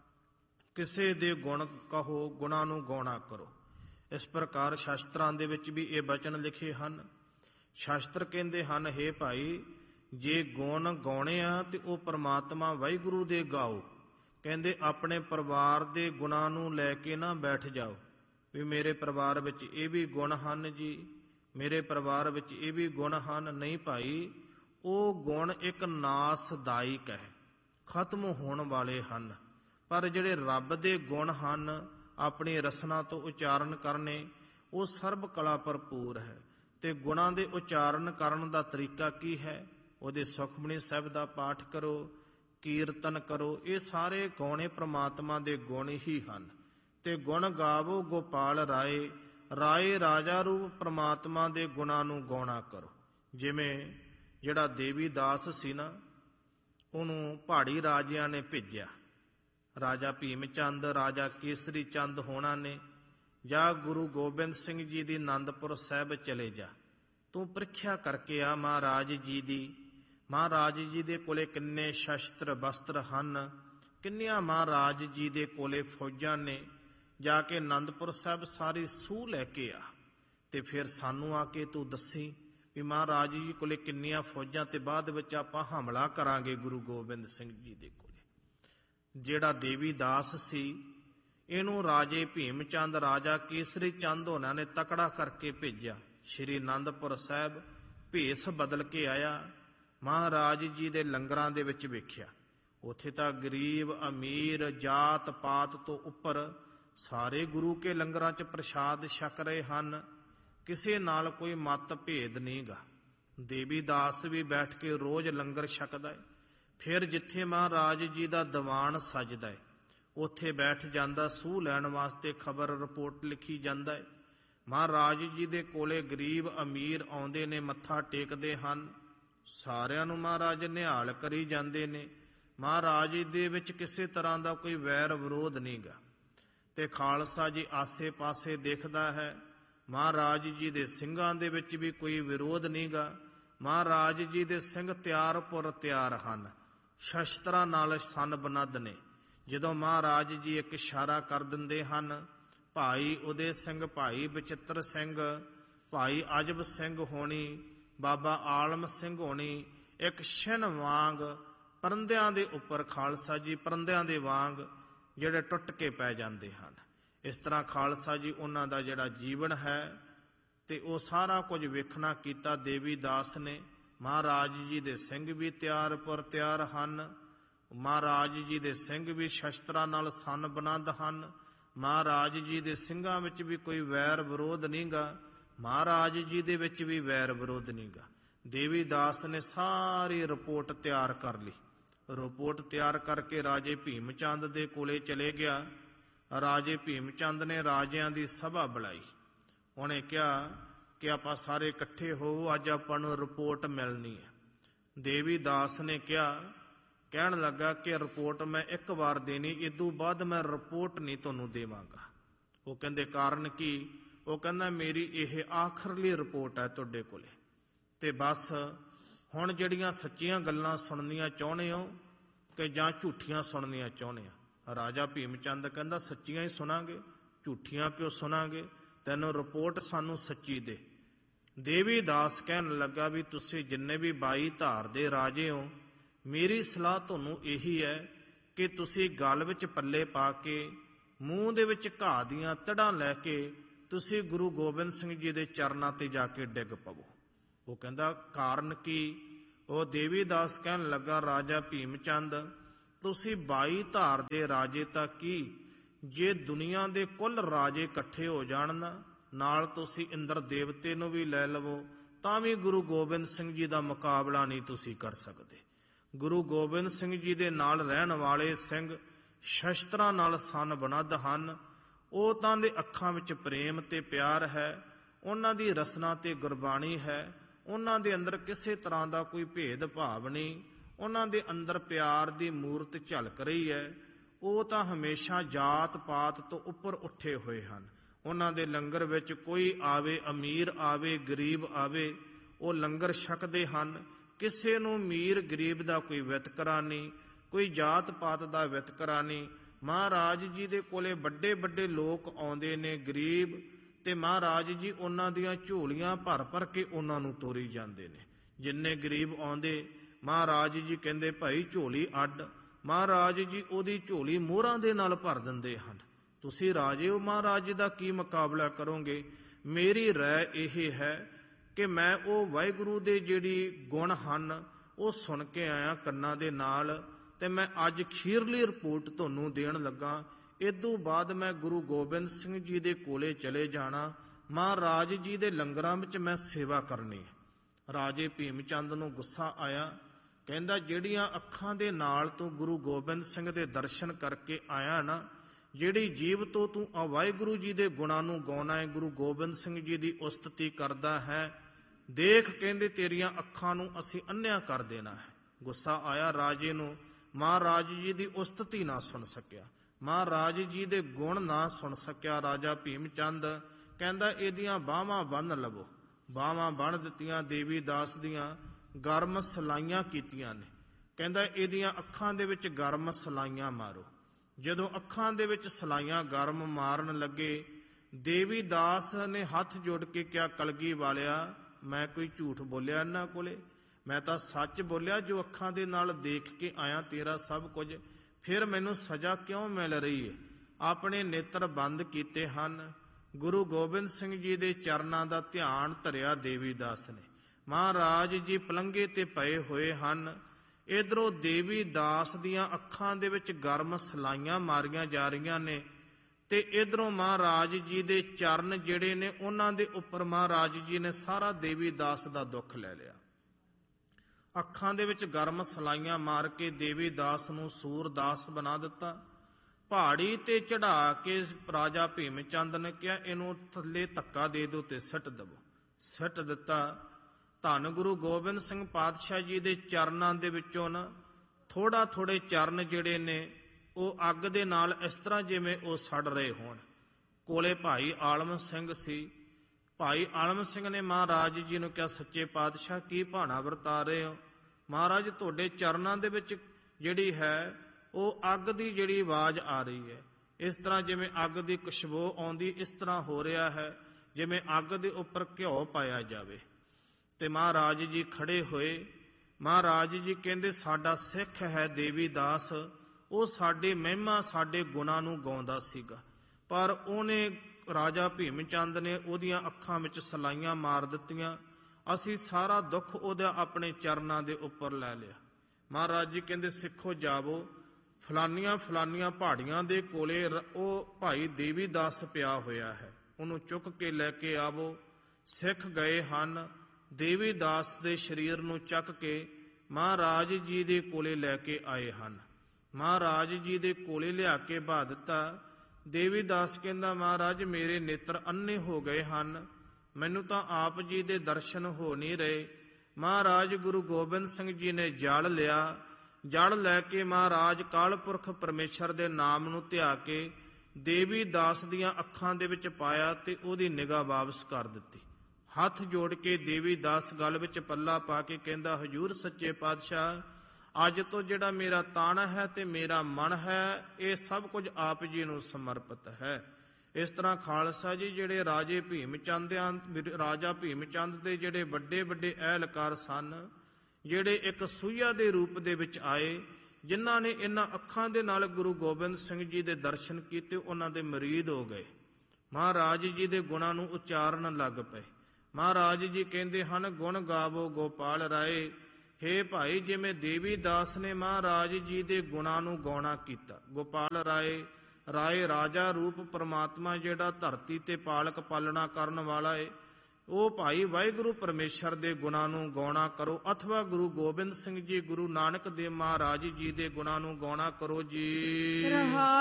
ਕਿਸੇ ਦੇ ਗੁਣ ਕਹੋ, ਗੁਣਾਂ ਨੂੰ ਗਾਉਣਾ ਕਰੋ। ਇਸ ਪ੍ਰਕਾਰ ਸ਼ਾਸਤਰਾਂ ਦੇ ਵਿੱਚ ਵੀ ਇਹ ਬਚਨ ਲਿਖੇ ਹਨ। ਸ਼ਾਸਤਰ ਕਹਿੰਦੇ ਹਨ, ਹੇ ਭਾਈ ਜੇ ਗੁਣ ਗਾਉਣੇ ਆ ਤੇ ਉਹ ਪ੍ਰਮਾਤਮਾ ਵਾਹਿਗੁਰੂ ਦੇ ਗਾਓ। ਕਹਿੰਦੇ ਆਪਣੇ ਪਰਿਵਾਰ ਦੇ ਗੁਣਾਂ ਨੂੰ ਲੈ ਕੇ ਨਾ ਬੈਠ ਜਾਓ ਵੀ ਮੇਰੇ ਪਰਿਵਾਰ ਵਿੱਚ ਇਹ ਵੀ ਗੁਣ ਹਨ ਜੀ, ਮੇਰੇ ਪਰਿਵਾਰ ਵਿੱਚ ਇਹ ਵੀ ਗੁਣ ਹਨ। ਨਹੀਂ ਭਾਈ, ਉਹ ਗੁਣ ਇੱਕ ਨਾਸਦਾਇਕ ਹੈ, ਖਤਮ ਹੋਣ ਵਾਲੇ ਹਨ। ਪਰ ਜਿਹੜੇ ਰੱਬ ਦੇ ਗੁਣ ਹਨ ਆਪਣੀ ਰਸਨਾ ਤੋਂ ਉਚਾਰਨ ਕਰਨੇ, ਉਹ ਸਰਬ ਕਲਾ ਭਰਪੂਰ ਹੈ। ਤੇ ਗੁਣਾਂ ਦੇ ਉਚਾਰਨ ਕਰਨ ਦਾ ਤਰੀਕਾ ਕੀ ਹੈ? ਉਹਦੇ ਸੁਖਮਨੀ ਸਾਹਿਬ ਦਾ ਪਾਠ ਕਰੋ, ਕੀਰਤਨ ਕਰੋ। ਇਹ ਸਾਰੇ ਗਾਉਣੇ ਪ੍ਰਮਾਤਮਾ ਦੇ ਗੁਣ ਹੀ ਹਨ। ਤੇ ਗੁਣ ਗਾਵੋ ਗੋਪਾਲ ਰਾਏ। ਰਾਏ ਰਾਜਾ ਰੂਪ ਪ੍ਰਮਾਤਮਾ ਦੇ ਗੁਣਾਂ ਨੂੰ ਗਾਉਣਾ ਕਰੋ। ਜਿਵੇਂ ਜਿਹੜਾ ਦੇਵੀ ਦਾਸ ਸੀ ਨਾ, ਉਹਨੂੰ ਪਹਾੜੀ ਰਾਜਿਆਂ ਨੇ ਭੇਜਿਆ। ਰਾਜਾ ਭੀਮ ਚੰਦ, ਰਾਜਾ ਕੇਸਰੀ ਚੰਦ ਹੋਣਾ ਨੇ, ਜਾਂ ਗੁਰੂ ਗੋਬਿੰਦ ਸਿੰਘ ਜੀ ਦੀ ਆਨੰਦਪੁਰ ਸਾਹਿਬ ਚਲੇ ਜਾ, ਤੂੰ ਪ੍ਰੀਖਿਆ ਕਰਕੇ ਆ ਮਹਾਰਾਜ ਜੀ ਦੀ। ਮਹਾਰਾਜ ਜੀ ਦੇ ਕੋਲੇ ਕਿੰਨੇ ਸ਼ਸਤਰ ਬਸਤਰ ਹਨ, ਕਿੰਨੀਆਂ ਮਹਾਰਾਜ ਜੀ ਦੇ ਕੋਲੇ ਫੌਜਾਂ ਨੇ। ਜਾ ਕੇ ਆਨੰਦਪੁਰ ਸਾਹਿਬ ਸਾਰੀ ਸੂਹ ਲੈ ਕੇ ਆ ਤੇ ਫਿਰ ਸਾਨੂੰ ਆ ਕੇ ਤੂੰ ਦੱਸੀ ਵੀ ਮਹਾਰਾਜ ਜੀ ਕੋਲੇ ਕਿੰਨੀਆਂ ਫੌਜਾਂ ਤੇ ਬਾਅਦ ਵਿੱਚ ਆਪਾਂ ਹਮਲਾ ਕਰਾਂਗੇ ਗੁਰੂ ਗੋਬਿੰਦ ਸਿੰਘ ਜੀ ਦੇ ਕੋਲੇ। ਜਿਹੜਾ ਦੇਵੀ ਦਾਸ ਸੀ, ਇਹਨੂੰ ਰਾਜੇ ਭੀਮ ਚੰਦ, ਰਾਜਾ ਕੇਸਰੀ ਚੰਦ ਹੋਣਾ ਨੇ ਤਕੜਾ ਕਰਕੇ ਭੇਜਿਆ। ਸ਼੍ਰੀ ਆਨੰਦਪੁਰ ਸਾਹਿਬ ਭੇਸ ਬਦਲ ਕੇ ਆਇਆ। ਮਹਾਰਾਜ ਜੀ ਦੇ ਲੰਗਰਾਂ ਦੇ ਵਿੱਚ ਵੇਖਿਆ, ਉੱਥੇ ਤਾਂ ਗਰੀਬ ਅਮੀਰ ਜਾਤ ਪਾਤ ਤੋਂ ਉੱਪਰ ਸਾਰੇ ਗੁਰੂ ਕੇ ਲੰਗਰਾਂ 'ਚ ਪ੍ਰਸ਼ਾਦ ਛਕ ਰਹੇ ਹਨ। ਕਿਸੇ ਨਾਲ ਕੋਈ ਮਤ ਭੇਦ ਨਹੀਂ ਗਾ। ਦੇਵੀ ਦਾਸ ਵੀ ਬੈਠ ਕੇ ਰੋਜ਼ ਲੰਗਰ ਛਕਦਾ ਹੈ। ਫਿਰ ਜਿੱਥੇ ਮਹਾਰਾਜ ਜੀ ਦਾ ਦੀਵਾਨ ਸਜਦਾ ਹੈ ਉੱਥੇ ਬੈਠ ਜਾਂਦਾ, ਸੂਹ ਲੈਣ ਵਾਸਤੇ ਖਬਰ ਰਿਪੋਰਟ ਲਿਖੀ ਜਾਂਦਾ ਹੈ। ਮਹਾਰਾਜ ਜੀ ਦੇ ਕੋਲੇ ਗਰੀਬ ਅਮੀਰ ਆਉਂਦੇ ਨੇ, ਮੱਥਾ ਟੇਕਦੇ ਹਨ। ਸਾਰਿਆਂ ਨੂੰ ਮਹਾਰਾਜ ਨਿਹਾਲ ਕਰੀ ਜਾਂਦੇ ਨੇ। ਮਹਾਰਾਜ ਜੀ ਦੇ ਵਿੱਚ ਕਿਸੇ ਤਰ੍ਹਾਂ ਦਾ ਕੋਈ ਵੈਰ ਵਿਰੋਧ ਨਹੀਂ ਗਾ। ਤੇ ਖਾਲਸਾ ਜੀ ਆਸੇ ਪਾਸੇ ਦੇਖਦਾ ਹੈ, ਮਹਾਰਾਜ ਜੀ ਦੇ ਸਿੰਘਾਂ ਦੇ ਵਿੱਚ ਵੀ ਕੋਈ ਵਿਰੋਧ ਨਹੀਂ ਗਾ। ਮਹਾਰਾਜ ਜੀ ਦੇ ਸਿੰਘ ਤਿਆਰ ਪੁਰ ਤਿਆਰ ਹਨ, ਸ਼ਸਤਰਾਂ ਨਾਲ ਸੰਨ ਬਨੱਧ ਨੇ। ਜਦੋਂ ਮਹਾਰਾਜ ਜੀ ਇੱਕ ਇਸ਼ਾਰਾ ਕਰ ਦਿੰਦੇ ਹਨ, ਭਾਈ ਉਦੇ ਸਿੰਘ, ਭਾਈ ਬਚਿੱਤਰ ਸਿੰਘ, ਭਾਈ ਅਜਬ ਸਿੰਘ ਹੋਣੀ, ਬਾਬਾ ਆਲਮ ਸਿੰਘ ਹੋਣੀ, ਇੱਕ ਛਿਨ ਵਾਂਗ ਪਰੰਦਿਆਂ ਦੇ ਉੱਪਰ ਖਾਲਸਾ ਜੀ ਪਰੰਦਿਆਂ ਦੇ ਵਾਂਗ ਜਿਹੜੇ ਟੁੱਟ ਕੇ ਪੈ ਜਾਂਦੇ ਹਨ। ਇਸ ਤਰ੍ਹਾਂ ਖਾਲਸਾ ਜੀ ਉਹਨਾਂ ਦਾ ਜਿਹੜਾ ਜੀਵਨ ਹੈ ਤੇ ਉਹ ਸਾਰਾ ਕੁਝ ਵੇਖਣਾ ਕੀਤਾ ਦੇਵੀ ਦਾਸ ਨੇ। ਮਹਾਰਾਜ ਜੀ ਦੇ ਸਿੰਘ ਵੀ ਤਿਆਰ ਪੁਰ ਤਿਆਰ ਹਨ। ਮਹਾਰਾਜ ਜੀ ਦੇ ਸਿੰਘ ਵੀ ਸ਼ਸਤਰਾਂ ਨਾਲ ਸੰਨ ਬਨੱਧ ਹਨ। ਮਹਾਰਾਜ ਜੀ ਦੇ ਸਿੰਘਾਂ ਵਿੱਚ ਵੀ ਕੋਈ ਵੈਰ ਵਿਰੋਧ ਨਹੀਂ ਗਾ। ਮਹਾਰਾਜ ਜੀ ਦੇ ਵਿੱਚ ਵੀ ਵੈਰ ਵਿਰੋਧ ਨਹੀਂ ਗਾ। ਦੇਵੀ ਦਾਸ ਨੇ ਸਾਰੀ ਰਿਪੋਰਟ ਤਿਆਰ ਕਰ ਲਈ। ਰਿਪੋਰਟ ਤਿਆਰ ਕਰਕੇ ਰਾਜੇ ਭੀਮ ਚੰਦ ਦੇ ਕੋਲੇ ਚਲੇ ਗਿਆ। ਰਾਜੇ ਭੀਮ ਚੰਦ ਨੇ ਰਾਜਿਆਂ ਦੀ ਸਭਾ ਬੁਲਾਈ। ਉਹਨੇ ਕਿਹਾ ਕਿ ਆਪਾਂ ਸਾਰੇ ਇਕੱਠੇ ਹੋਵੋ, ਅੱਜ ਆਪਾਂ ਨੂੰ ਰਿਪੋਰਟ ਮਿਲਣੀ ਹੈ। ਦੇਵੀ ਦਾਸ ਨੇ ਕਿਹਾ, ਕਹਿਣ ਲੱਗਾ ਕਿ ਰਿਪੋਰਟ ਮੈਂ ਇੱਕ ਵਾਰ ਦੇਣੀ, ਇਦੋਂ ਬਾਅਦ ਮੈਂ ਰਿਪੋਰਟ ਨਹੀਂ ਤੁਹਾਨੂੰ ਦੇਵਾਂਗਾ। ਉਹ ਕਹਿੰਦੇ ਕਾਰਨ ਕੀ? ਉਹ ਕਹਿੰਦਾ ਮੇਰੀ ਇਹ ਆਖਰਲੀ ਰਿਪੋਰਟ ਹੈ ਤੁਹਾਡੇ ਕੋਲੇ, ਤੇ ਬਸ ਹੁਣ ਜਿਹੜੀਆਂ ਸੱਚੀਆਂ ਗੱਲਾਂ ਸੁਣਨੀਆਂ ਚਾਹੁੰਦੇ ਹੋ ਕਿ ਜਾਂ ਝੂਠੀਆਂ ਸੁਣਨੀਆਂ ਚਾਹੁੰਦੇ ਹੋ? ਰਾਜਾ ਭੀਮ ਚੰਦ ਕਹਿੰਦਾ ਸੱਚੀਆਂ ਹੀ ਸੁਣਾਂਗੇ, ਝੂਠੀਆਂ ਕਿਉਂ ਸੁਣਾਂਗੇ, ਤੈਨੂੰ ਰਿਪੋਰਟ ਸਾਨੂੰ ਸੱਚੀ ਦੇ। ਦੇਵੀ ਦਾਸ ਕਹਿਣ ਲੱਗਾ ਵੀ ਤੁਸੀਂ ਜਿੰਨੇ ਵੀ ਬਾਈ ਧਾਰ ਦੇ ਰਾਜੇ ਹੋ, ਮੇਰੀ ਸਲਾਹ ਤੁਹਾਨੂੰ ਇਹੀ ਹੈ ਕਿ ਤੁਸੀਂ ਗਲ ਵਿੱਚ ਪੱਲੇ ਪਾ ਕੇ, ਮੂੰਹ ਦੇ ਵਿੱਚ ਘਾਹ ਦੀਆਂ ਤੜਾਂ ਲੈ ਕੇ ਤੁਸੀਂ ਗੁਰੂ ਗੋਬਿੰਦ ਸਿੰਘ ਜੀ ਦੇ ਚਰਨਾਂ ਤੇ ਜਾ ਕੇ ਡਿੱਗ ਪਵੋ। ਉਹ ਕਹਿੰਦਾ ਕਾਰਨ ਕੀ? ਉਹ ਦੇਵੀ ਦਾਸ ਕਹਿਣ ਲੱਗਾ ਰਾਜਾ ਭੀਮ ਚੰਦ, ਤੁਸੀਂ ਬਾਈ ਧਾਰ ਦੇ ਰਾਜੇ ਤਾਂ ਕੀ, ਜੇ ਦੁਨੀਆ ਦੇ ਕੁੱਲ ਰਾਜੇ ਇਕੱਠੇ ਹੋ ਜਾਣ ਨਾ, ਨਾਲ ਤੁਸੀਂ ਇੰਦਰ ਦੇਵਤੇ ਨੂੰ ਵੀ ਲੈ ਲਵੋ, ਤਾਂ ਵੀ ਗੁਰੂ ਗੋਬਿੰਦ ਸਿੰਘ ਜੀ ਦਾ ਮੁਕਾਬਲਾ ਨਹੀਂ ਤੁਸੀਂ ਕਰ ਸਕਦੇ। ਗੁਰੂ ਗੋਬਿੰਦ ਸਿੰਘ ਜੀ ਦੇ ਨਾਲ ਰਹਿਣ ਵਾਲੇ ਸਿੰਘ ਸ਼ਸਤਰਾਂ ਨਾਲ ਸੰਨ ਬਣਦ ਹਨ। ਉਹ ਤਾਂ ਦੇ ਅੱਖਾਂ ਵਿੱਚ ਪ੍ਰੇਮ ਤੇ ਪਿਆਰ ਹੈ, ਉਹਨਾਂ ਦੀ ਰਸਨਾ ਤੇ ਗੁਰਬਾਣੀ ਹੈ, ਉਹਨਾਂ ਦੇ ਅੰਦਰ ਕਿਸੇ ਤਰ੍ਹਾਂ ਦਾ ਕੋਈ ਭੇਦ ਭਾਵ ਨਹੀਂ, ਉਹਨਾਂ ਦੇ ਅੰਦਰ ਪਿਆਰ ਦੀ ਮੂਰਤ ਝਲਕ ਰਹੀ ਹੈ। ਉਹ ਤਾਂ ਹਮੇਸ਼ਾ ਜਾਤ ਪਾਤ ਤੋਂ ਉੱਪਰ ਉੱਠੇ ਹੋਏ ਹਨ। ਉਹਨਾਂ ਦੇ ਲੰਗਰ ਵਿੱਚ ਕੋਈ ਆਵੇ, ਅਮੀਰ ਆਵੇ, ਗਰੀਬ ਆਵੇ, ਉਹ ਲੰਗਰ ਛਕਦੇ ਹਨ। ਕਿਸੇ ਨੂੰ ਅਮੀਰ ਗਰੀਬ ਦਾ ਕੋਈ ਵਿਤਕਰਾ ਨਹੀਂ, ਕੋਈ ਜਾਤ ਪਾਤ ਦਾ ਵਿਤਕਰਾ ਨਹੀਂ। ਮਹਾਰਾਜ ਜੀ ਦੇ ਕੋਲੇ ਵੱਡੇ ਵੱਡੇ ਲੋਕ ਆਉਂਦੇ ਨੇ ਗਰੀਬ, ਤੇ ਮਹਾਰਾਜ ਜੀ ਉਹਨਾਂ ਦੀਆਂ ਝੋਲੀਆਂ ਭਰ ਭਰ ਕੇ ਉਹਨਾਂ ਨੂੰ ਤੋਰੀ ਜਾਂਦੇ ਨੇ। ਜਿੰਨੇ ਗਰੀਬ ਆਉਂਦੇ ਮਹਾਰਾਜ ਜੀ ਕਹਿੰਦੇ ਭਾਈ ਝੋਲੀ ਅੱਡ, ਮਹਾਰਾਜ ਜੀ ਉਹਦੀ ਝੋਲੀ ਮੋਹਰਾਂ ਦੇ ਨਾਲ ਭਰ ਦਿੰਦੇ ਹਨ। ਤੁਸੀਂ ਰਾਜੇ ਹੋ, ਮਹਾਰਾਜ ਜੀ ਦਾ ਕੀ ਮੁਕਾਬਲਾ ਕਰੋਗੇ? ਮੇਰੀ ਰਾਏ ਇਹ ਹੈ ਕਿ ਮੈਂ ਉਹ ਵਾਹਿਗੁਰੂ ਦੇ ਜਿਹੜੀ ਗੁਣ ਹਨ ਉਹ ਸੁਣ ਕੇ ਆਇਆ ਕੰਨਾਂ ਦੇ ਨਾਲ, ਤੇ ਮੈਂ ਅੱਜ ਖੀਰਲੀ ਰਿਪੋਰਟ ਤੁਹਾਨੂੰ ਦੇਣ ਲੱਗਾ। ਇਦੋਂ ਬਾਅਦ ਮੈਂ ਗੁਰੂ ਗੋਬਿੰਦ ਸਿੰਘ ਜੀ ਦੇ ਕੋਲੇ ਚਲੇ ਜਾਣਾ, ਮਹਾਰਾਜ ਜੀ ਦੇ ਲੰਗਰਾਂ ਵਿੱਚ ਮੈਂ ਸੇਵਾ ਕਰਨੀ। ਰਾਜੇ ਭੀਮ ਚੰਦ ਨੂੰ ਗੁੱਸਾ ਆਇਆ, ਕਹਿੰਦਾ ਜਿਹੜੀਆਂ ਅੱਖਾਂ ਦੇ ਨਾਲ ਤੂੰ ਗੁਰੂ ਗੋਬਿੰਦ ਸਿੰਘ ਦੇ ਦਰਸ਼ਨ ਕਰਕੇ ਆਇਆ ਨਾ, ਜਿਹੜੀ ਜੀਭ ਤੋਂ ਤੂੰ ਆ ਵਾਹਿਗੁਰੂ ਜੀ ਦੇ ਗੁਣਾਂ ਨੂੰ ਗਾਉਣਾ ਹੈ, ਗੁਰੂ ਗੋਬਿੰਦ ਸਿੰਘ ਜੀ ਦੀ ਉਸਤਤੀ ਕਰਦਾ ਹੈ, ਦੇਖ ਕਹਿੰਦੇ ਤੇਰੀਆਂ ਅੱਖਾਂ ਨੂੰ ਅਸੀਂ ਅੰਨ੍ਹਿਆ ਕਰ ਦੇਣਾ ਹੈ। ਗੁੱਸਾ ਆਇਆ ਰਾਜੇ ਨੂੰ, ਮਹਾਰਾਜ ਜੀ ਦੀ ਉਸਤਤੀ ਨਾ ਸੁਣ ਸਕਿਆ, ਮਹਾਰਾਜ ਜੀ ਦੇ ਗੁਣ ਨਾ ਸੁਣ ਸਕਿਆ। ਰਾਜਾ ਭੀਮ ਚੰਦ ਕਹਿੰਦਾ ਇਹਦੀਆਂ ਬਾਹਾਂ ਬੰਨ੍ਹ ਲਵੋ। ਬਾਹਾਂ ਬੰਨ੍ਹ ਦਿੱਤੀਆਂ, ਦੇਵੀ ਦਾਸ ਦੀਆਂ ਗਰਮ ਸਲਾਈਆਂ ਕੀਤੀਆਂ ਨੇ। ਕਹਿੰਦਾ ਇਹਦੀਆਂ ਅੱਖਾਂ ਦੇ ਵਿੱਚ ਗਰਮ ਸਲਾਈਆਂ ਮਾਰੋ। ਜਦੋਂ ਅੱਖਾਂ ਦੇ ਵਿੱਚ ਸਲਾਈਆਂ ਗਰਮ ਮਾਰਨ ਲੱਗੇ, ਦੇਵੀ ਦਾਸ ਨੇ ਹੱਥ ਜੋੜ ਕੇ ਕਿਹਾ ਕਲਗੀ ਵਾਲਿਆ, ਮੈਂ ਕੋਈ ਝੂਠ ਬੋਲਿਆ ਇਹਨਾਂ ਕੋਲੇ? ਮੈਂ ਤਾਂ ਸੱਚ ਬੋਲਿਆ, ਜੋ ਅੱਖਾਂ ਦੇ ਨਾਲ ਦੇਖ ਕੇ ਆਇਆ ਤੇਰਾ ਸਭ ਕੁਝ, ਫਿਰ ਮੈਨੂੰ ਸਜ਼ਾ ਕਿਉਂ ਮਿਲ ਰਹੀ ਹੈ? ਆਪਣੇ ਨੇਤਰ ਬੰਦ ਕੀਤੇ ਹਨ। ਗੁਰੂ ਗੋਬਿੰਦ ਸਿੰਘ ਜੀ ਦੇ ਚਰਨਾਂ ਦਾ ਧਿਆਨ ਧਰਿਆ ਦੇਵੀ ਦਾਸ ਨੇ। ਮਹਾਰਾਜ ਜੀ ਪਲੰਘੇ ਤੇ ਪਏ ਹੋਏ ਹਨ। ਇਧਰੋਂ ਦੇਵੀ ਦਾਸ ਦੀਆਂ ਅੱਖਾਂ ਦੇ ਵਿੱਚ ਗਰਮ ਸਲਾਈਆਂ ਮਾਰੀਆਂ ਜਾ ਰਹੀਆਂ ਨੇ, ਤੇ ਇਧਰੋਂ ਮਹਾਰਾਜ ਜੀ ਦੇ ਚਰਨ ਜਿਹੜੇ ਨੇ ਉਹਨਾਂ ਦੇ ਉੱਪਰ ਮਹਾਰਾਜ ਜੀ ਨੇ ਸਾਰਾ ਦੇਵੀ ਦਾਸ ਦਾ ਦੁੱਖ ਲੈ ਲਿਆ। ਅੱਖਾਂ ਦੇ ਵਿੱਚ ਗਰਮ ਸਲਾਈਆਂ ਮਾਰ ਕੇ ਦੇਵੀ ਦਾਸ ਨੂੰ ਸੂਰਦਾਸ ਬਣਾ ਦਿੱਤਾ। ਪਹਾੜੀ ਤੇ ਚੜਾ ਕੇ ਰਾਜਾ ਭੀਮ ਚੰਦ ਨੇ ਕਿਹਾ ਇਹਨੂੰ ਥੱਲੇ ਧੱਕਾ ਦੇ ਦਿਓ ਤੇ ਸਿੱਟ ਦੇਵੋ। ਸਿੱਟ ਦਿੱਤਾ। ਧੰਨ ਗੁਰੂ ਗੋਬਿੰਦ ਸਿੰਘ ਪਾਤਸ਼ਾਹ ਜੀ ਦੇ ਚਰਨਾਂ ਦੇ ਵਿੱਚੋਂ ਨਾ ਥੋੜਾ ਥੋੜੇ ਚਰਨ ਜਿਹੜੇ ਨੇ ਉਹ ਅੱਗ ਦੇ ਨਾਲ ਇਸ ਤਰ੍ਹਾਂ ਜਿਵੇਂ ਉਹ ਸੜ ਰਹੇ ਹੋਣ। ਕੋਲੇ ਭਾਈ ਆਲਮ ਸਿੰਘ ਸੀ। ਭਾਈ ਆਲਮ ਸਿੰਘ ਨੇ ਮਹਾਰਾਜ ਜੀ ਨੂੰ ਕਿਹਾ ਸੱਚੇ ਪਾਤਸ਼ਾਹ ਕੀ ਭਾਣਾ ਵਰਤਾ ਰਹੇ ਹੋ? ਮਹਾਰਾਜ ਤੁਹਾਡੇ ਚਰਨਾਂ ਦੇ ਵਿੱਚ ਜਿਹੜੀ ਹੈ ਉਹ ਅੱਗ ਦੀ ਜਿਹੜੀ ਆਵਾਜ਼ ਆ ਰਹੀ ਹੈ, ਇਸ ਤਰ੍ਹਾਂ ਜਿਵੇਂ ਅੱਗ ਦੀ ਖੁਸ਼ਬੂ ਆਉਂਦੀ, ਇਸ ਤਰ੍ਹਾਂ ਹੋ ਰਿਹਾ ਹੈ ਜਿਵੇਂ ਅੱਗ ਦੇ ਉੱਪਰ ਘਿਓ ਪਾਇਆ ਜਾਵੇ। ਤੇ ਮਹਾਰਾਜ ਜੀ ਖੜੇ ਹੋਏ। ਮਹਾਰਾਜ ਜੀ ਕਹਿੰਦੇ ਸਾਡਾ ਸਿੱਖ ਹੈ ਦੇਵੀ ਦਾਸ, ਉਹ ਸਾਡੇ ਮਹਿਮਾ ਸਾਡੇ ਗੁਣਾਂ ਨੂੰ ਗਾਉਂਦਾ ਸੀਗਾ, ਪਰ ਉਹਨੇ ਰਾਜਾ ਭੀਮ ਚੰਦ ਨੇ ਉਹਦੀਆਂ ਅੱਖਾਂ ਵਿੱਚ ਸਲਾਈਆਂ ਮਾਰ ਦਿੱਤੀਆਂ। ਅਸੀਂ ਸਾਰਾ ਦੁੱਖ ਉਹਦਾ ਆਪਣੇ ਚਰਨਾਂ ਦੇ ਉੱਪਰ ਲੈ ਲਿਆ। ਮਹਾਰਾਜ ਜੀ ਕਹਿੰਦੇ ਸਿੱਖੋ ਜਾਵੋ, ਫਲਾਨੀਆਂ ਫਲਾਨੀਆਂ ਪਹਾੜੀਆਂ ਦੇ ਕੋਲੇ ਉਹ ਭਾਈ ਦੇਵੀ ਦਾਸ ਪਿਆ ਹੋਇਆ ਹੈ, ਉਹਨੂੰ ਚੁੱਕ ਕੇ ਲੈ ਕੇ ਆਵੋ। ਸਿੱਖ ਗਏ ਹਨ, ਦੇਵੀ ਦਾਸ ਦੇ ਸਰੀਰ ਨੂੰ ਚੱਕ ਕੇ ਮਹਾਰਾਜ ਜੀ ਦੇ ਕੋਲੇ ਲੈ ਕੇ ਆਏ ਹਨ। ਮਹਾਰਾਜ ਜੀ ਦੇ ਕੋਲੇ ਲਿਆ ਕੇ ਬਹਾ ਦਿੱਤਾ। ਦੇਵੀ ਦਾਸ ਕਹਿੰਦਾ ਮਹਾਰਾਜ ਮੇਰੇ ਨੇਤਰ ਅੰਨੇ ਹੋ ਗਏ ਹਨ, ਮੈਨੂੰ ਤਾਂ ਆਪ ਜੀ ਦੇ ਦਰਸ਼ਨ ਹੋ ਨਹੀਂ ਰਹੇ। ਮਹਾਰਾਜ ਗੁਰੂ ਗੋਬਿੰਦ ਸਿੰਘ ਜੀ ਨੇ ਜਲ ਲਿਆ। ਜਲ ਲੈ ਕੇ ਮਹਾਰਾਜ ਕਾਲ ਪੁਰਖ ਪਰਮੇਸ਼ਰ ਦੇ ਨਾਮ ਨੂੰ ਧਿਆ ਕੇ ਦੇਵੀ ਦਾਸ ਦੀਆਂ ਅੱਖਾਂ ਦੇ ਵਿੱਚ ਪਾਇਆ ਤੇ ਉਹਦੀ ਨਿਗਾਹ ਵਾਪਸ ਕਰ ਦਿੱਤੀ। ਹੱਥ ਜੋੜ ਕੇ ਦੇਵੀ ਦਾਸ ਗਲ ਵਿੱਚ ਪੱਲਾ ਪਾ ਕੇ ਕਹਿੰਦਾ ਹਜੂਰ ਸੱਚੇ ਪਾਤਸ਼ਾਹ ਅੱਜ ਤੋਂ ਜਿਹੜਾ ਮੇਰਾ ਤਨ ਹੈ ਤੇ ਮੇਰਾ ਮਨ ਹੈ ਇਹ ਸਭ ਕੁਝ ਆਪ ਜੀ ਨੂੰ ਸਮਰਪਿਤ ਹੈ। ਇਸ ਤਰ੍ਹਾਂ ਖਾਲਸਾ ਜੀ ਜਿਹੜੇ ਰਾਜੇ ਭੀਮ ਚੰਦ ਰਾਜਾ ਭੀਮ ਚੰਦ ਦੇ ਜਿਹੜੇ ਵੱਡੇ ਵੱਡੇ ਅਹਿਲਕਾਰ ਸਨ, ਜਿਹੜੇ ਇੱਕ ਸੂਈਆ ਦੇ ਰੂਪ ਦੇ ਵਿੱਚ ਆਏ, ਜਿਨ੍ਹਾਂ ਨੇ ਇਹਨਾਂ ਅੱਖਾਂ ਦੇ ਨਾਲ ਗੁਰੂ ਗੋਬਿੰਦ ਸਿੰਘ ਜੀ ਦੇ ਦਰਸ਼ਨ ਕੀਤੇ, ਉਹਨਾਂ ਦੇ ਮੁਰੀਦ ਹੋ ਗਏ। ਮਹਾਰਾਜ ਜੀ ਦੇ ਗੁਣਾਂ ਨੂੰ ਉਚਾਰਨ ਲੱਗ ਪਏ। ਮਹਾਰਾਜ ਜੀ ਕਹਿੰਦੇ ਹਨ, ਗੁਣ ਗਾਵੋ ਗੋਪਾਲ ਰਾਏ। ਹੇ ਭਾਈ, ਜਿਵੇਂ ਦੇਵੀ ਦਾਸ ਨੇ ਮਹਾਰਾਜ ਜੀ ਦੇ ਗੁਣਾਂ ਨੂੰ ਗਾਉਣਾ ਕੀਤਾ, ਗੋਪਾਲ ਰਾਏ ਰਾਏ ਰਾਜਾ ਰੂਪ ਪਰਮਾਤਮਾ ਜਿਹੜਾ ਧਰਤੀ ਤੇ ਪਾਲਕ ਪਾਲਣਾ ਕਰਨ ਵਾਲਾ ਏ, ਉਹ ਭਾਈ ਵਾਹਿਗੁਰੂ ਪਰਮੇਸ਼ਰ ਦੇ ਗੁਣਾਂ ਨੂੰ ਗਾਉਣਾ ਕਰੋ, ਅਥਵਾ ਗੁਰੂ ਗੋਬਿੰਦ ਸਿੰਘ ਜੀ ਗੁਰੂ ਨਾਨਕ ਦੇਵ ਮਹਾਰਾਜ ਜੀ ਦੇ ਗੁਣਾਂ ਨੂੰ ਗਾਉਣਾ ਕਰੋ ਜੀ।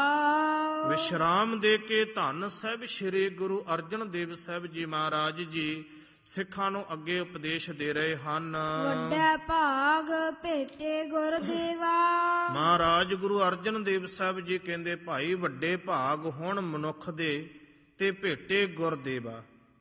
ਵਿਸ਼ਰਾਮ ਦੇ ਕੇ ਧੰਨ ਸਾਹਿਬ ਸ੍ਰੀ ਗੁਰੂ ਅਰਜਨ ਦੇਵ ਸਾਹਿਬ ਜੀ ਮਹਾਰਾਜ ਜੀ ਸਿੱਖਾਂ ਨੂੰ ਅੱਗੇ ਉਪਦੇਸ਼ ਦੇ ਰਹੇ ਹਨ। ਵੱਡਾ ਭਾਗ ਭੇਟੇ ਗੁਰਦੇਵਾ। ਮਹਾਰਾਜ ਗੁਰੂ ਅਰਜਨ ਦੇਵ ਸਾਹਿਬ ਜੀ ਕਹਿੰਦੇ, ਭਾਈ ਵੱਡੇ ਭਾਗ ਹੋਣ ਮਨੁੱਖ ਦੇ ਤੇ ਭੇਟੇ ਗੁਰਦੇਵਾ।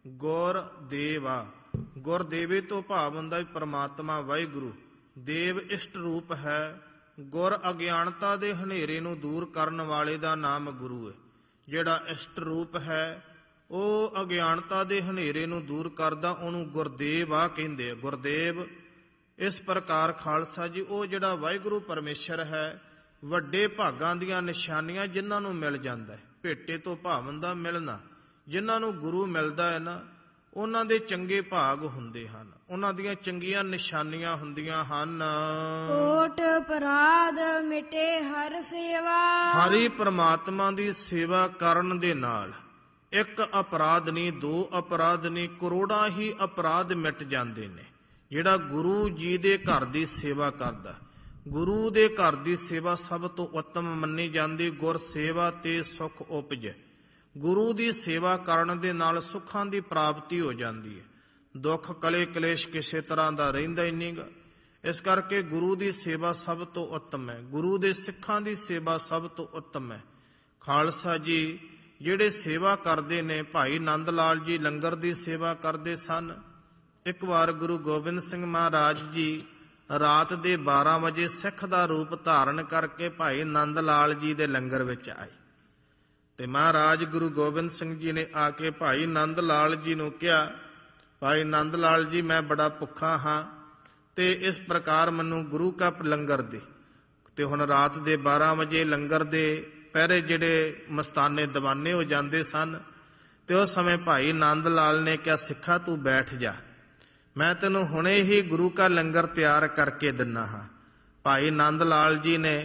ਗੁਰਦੇਵਾ, ਗੁਰਦੇਵੇ ਤੋਂ ਭਾਵ ਹੁੰਦਾ ਪਰਮਾਤਮਾ ਵਾਹਿਗੁਰੂ। ਦੇਵ ਇਸ਼ਟ ਰੂਪ ਹੈ। ਗੁਰ ਅਗਿਆਨਤਾ ਦੇ ਹਨੇਰੇ ਨੂੰ ਦੂਰ ਕਰਨ ਵਾਲੇ ਦਾ ਨਾਮ ਗੁਰੂ ਹੈ। ਜਿਹੜਾ ਇਸ਼ਟ ਰੂਪ ਹੈ ਉਹ ਅਗਿਆਨਤਾ ਦੇ ਹਨੇਰੇ ਨੂੰ ਦੂਰ ਕਰਦਾ, ਉਹਨੂੰ ਗੁਰਦੇਵ ਆ ਕਹਿੰਦੇ ਆ। ਗੁਰਦੇਵ ਇਸ ਪ੍ਰਕਾਰ ਖਾਲਸਾ ਜੀ ਉਹ ਜਿਹੜਾ ਵਾਹਿਗੁਰੂ ਪਰਮੇਸ਼ਰ ਹੈ, ਵੱਡੇ ਭਾਗਾਂ ਦੀਆਂ ਨਿਸ਼ਾਨੀਆਂ ਜਿਨ੍ਹਾਂ ਨੂੰ ਮਿਲ ਜਾਂਦਾ ਹੈ। ਭੇਟੇ ਤੋਂ ਭਾਵਨ ਦਾ ਮਿਲਣਾ, ਜਿਨ੍ਹਾਂ ਨੂੰ ਗੁਰੂ ਮਿਲਦਾ ਹੈ ਨਾ, ਉਹਨਾਂ ਦੇ ਚੰਗੇ ਭਾਗ ਹੁੰਦੇ ਹਨ, ਉਹਨਾਂ ਦੀਆਂ ਚੰਗੀਆਂ ਨਿਸ਼ਾਨੀਆਂ ਹੁੰਦੀਆਂ ਹਨ। ਕੋਟ ਅਪਰਾਧ ਮਿਟੇ ਹਰ ਸੇਵਾ। ਹਰੀ ਪ੍ਰਮਾਤਮਾ ਦੀ ਸੇਵਾ ਕਰਨ ਦੇ ਨਾਲ ਇੱਕ ਅਪਰਾਧ ਨਹੀਂ, ਦੋ ਅਪਰਾਧ ਨਹੀਂ, ਕਰੋੜਾਂ ਹੀ ਅਪਰਾਧ ਮਿਟ ਜਾਂਦੇ ਨੇ। ਜਿਹੜਾ ਗੁਰੂ ਜੀ ਦੇ ਘਰ ਦੀ ਸੇਵਾ ਕਰਦਾ, ਗੁਰੂ ਦੇ ਘਰ ਦੀ ਸੇਵਾ ਸਭ ਤੋਂ ਉੱਤਮ ਮੰਨੀ ਜਾਂਦੀ। ਗੁਰ ਸੇਵਾ ਤੇ ਸੁਖ ਉਪਜੈ। ਗੁਰੂ ਦੀ ਸੇਵਾ ਕਰਨ ਦੇ ਨਾਲ ਸੁੱਖਾਂ ਦੀ ਪ੍ਰਾਪਤੀ ਹੋ ਜਾਂਦੀ ਹੈ। ਦੁੱਖ ਕਲੇ ਕਲੇਸ਼ ਕਿਸੇ ਤਰ੍ਹਾਂ ਦਾ ਰਹਿੰਦਾ ਹੀ ਨਹੀਂਗਾ। ਇਸ ਕਰਕੇ ਗੁਰੂ ਦੀ ਸੇਵਾ ਸਭ ਤੋਂ ਉੱਤਮ ਹੈ। ਗੁਰੂ ਦੇ ਸਿੱਖਾਂ ਦੀ ਸੇਵਾ ਸਭ ਤੋਂ ਉੱਤਮ ਹੈ। ਖਾਲਸਾ ਜੀ ਜਿਹੜੇ ਸੇਵਾ ਕਰਦੇ ਨੇ, ਭਾਈ ਨੰਦ ਲਾਲ ਜੀ ਲੰਗਰ ਦੀ ਸੇਵਾ ਕਰਦੇ ਸਨ। ਇੱਕ ਵਾਰ ਗੁਰੂ ਗੋਬਿੰਦ ਸਿੰਘ ਮਹਾਰਾਜ ਜੀ ਰਾਤ ਦੇ ਬਾਰਾਂ ਵਜੇ ਸਿੱਖ ਦਾ ਰੂਪ ਧਾਰਨ ਕਰਕੇ ਭਾਈ ਨੰਦ ਲਾਲ ਜੀ ਦੇ ਲੰਗਰ ਵਿੱਚ ਆਏ ਤੇ ਮਹਾਰਾਜ ਗੁਰੂ ਗੋਬਿੰਦ ਸਿੰਘ ਜੀ ਨੇ ਆ ਕੇ ਭਾਈ ਨੰਦ ਲਾਲ ਜੀ ਨੂੰ ਕਿਹਾ, ਭਾਈ ਨੰਦ ਲਾਲ ਜੀ, ਮੈਂ ਬੜਾ ਭੁੱਖਾ ਹਾਂ ਤੇ ਇਸ ਪ੍ਰਕਾਰ ਮੈਨੂੰ ਗੁਰੂ ਕਾ ਲੰਗਰ ਦੇ। ਤੇ ਹੁਣ ਰਾਤ ਦੇ ਬਾਰਾਂ ਵਜੇ ਲੰਗਰ ਦੇ ਪਹਿਰੇ ਜਿਹੜੇ ਮਸਤਾਨੇ ਦੀਵਾਨੇ ਹੋ ਜਾਂਦੇ ਸਨ, ਤੇ ਉਸ ਸਮੇਂ ਭਾਈ ਨੰਦ ਲਾਲ ਨੇ ਕਿਹਾ, ਸਿੱਖਾ ਤੂੰ ਬੈਠ ਜਾ, ਮੈਂ ਤੈਨੂੰ ਹੁਣੇ ਹੀ ਗੁਰੂ ਕਾ ਲੰਗਰ ਤਿਆਰ ਕਰਕੇ ਦਿੰਨਾ ਹਾਂ। ਭਾਈ ਨੰਦ ਲਾਲ ਜੀ ਨੇ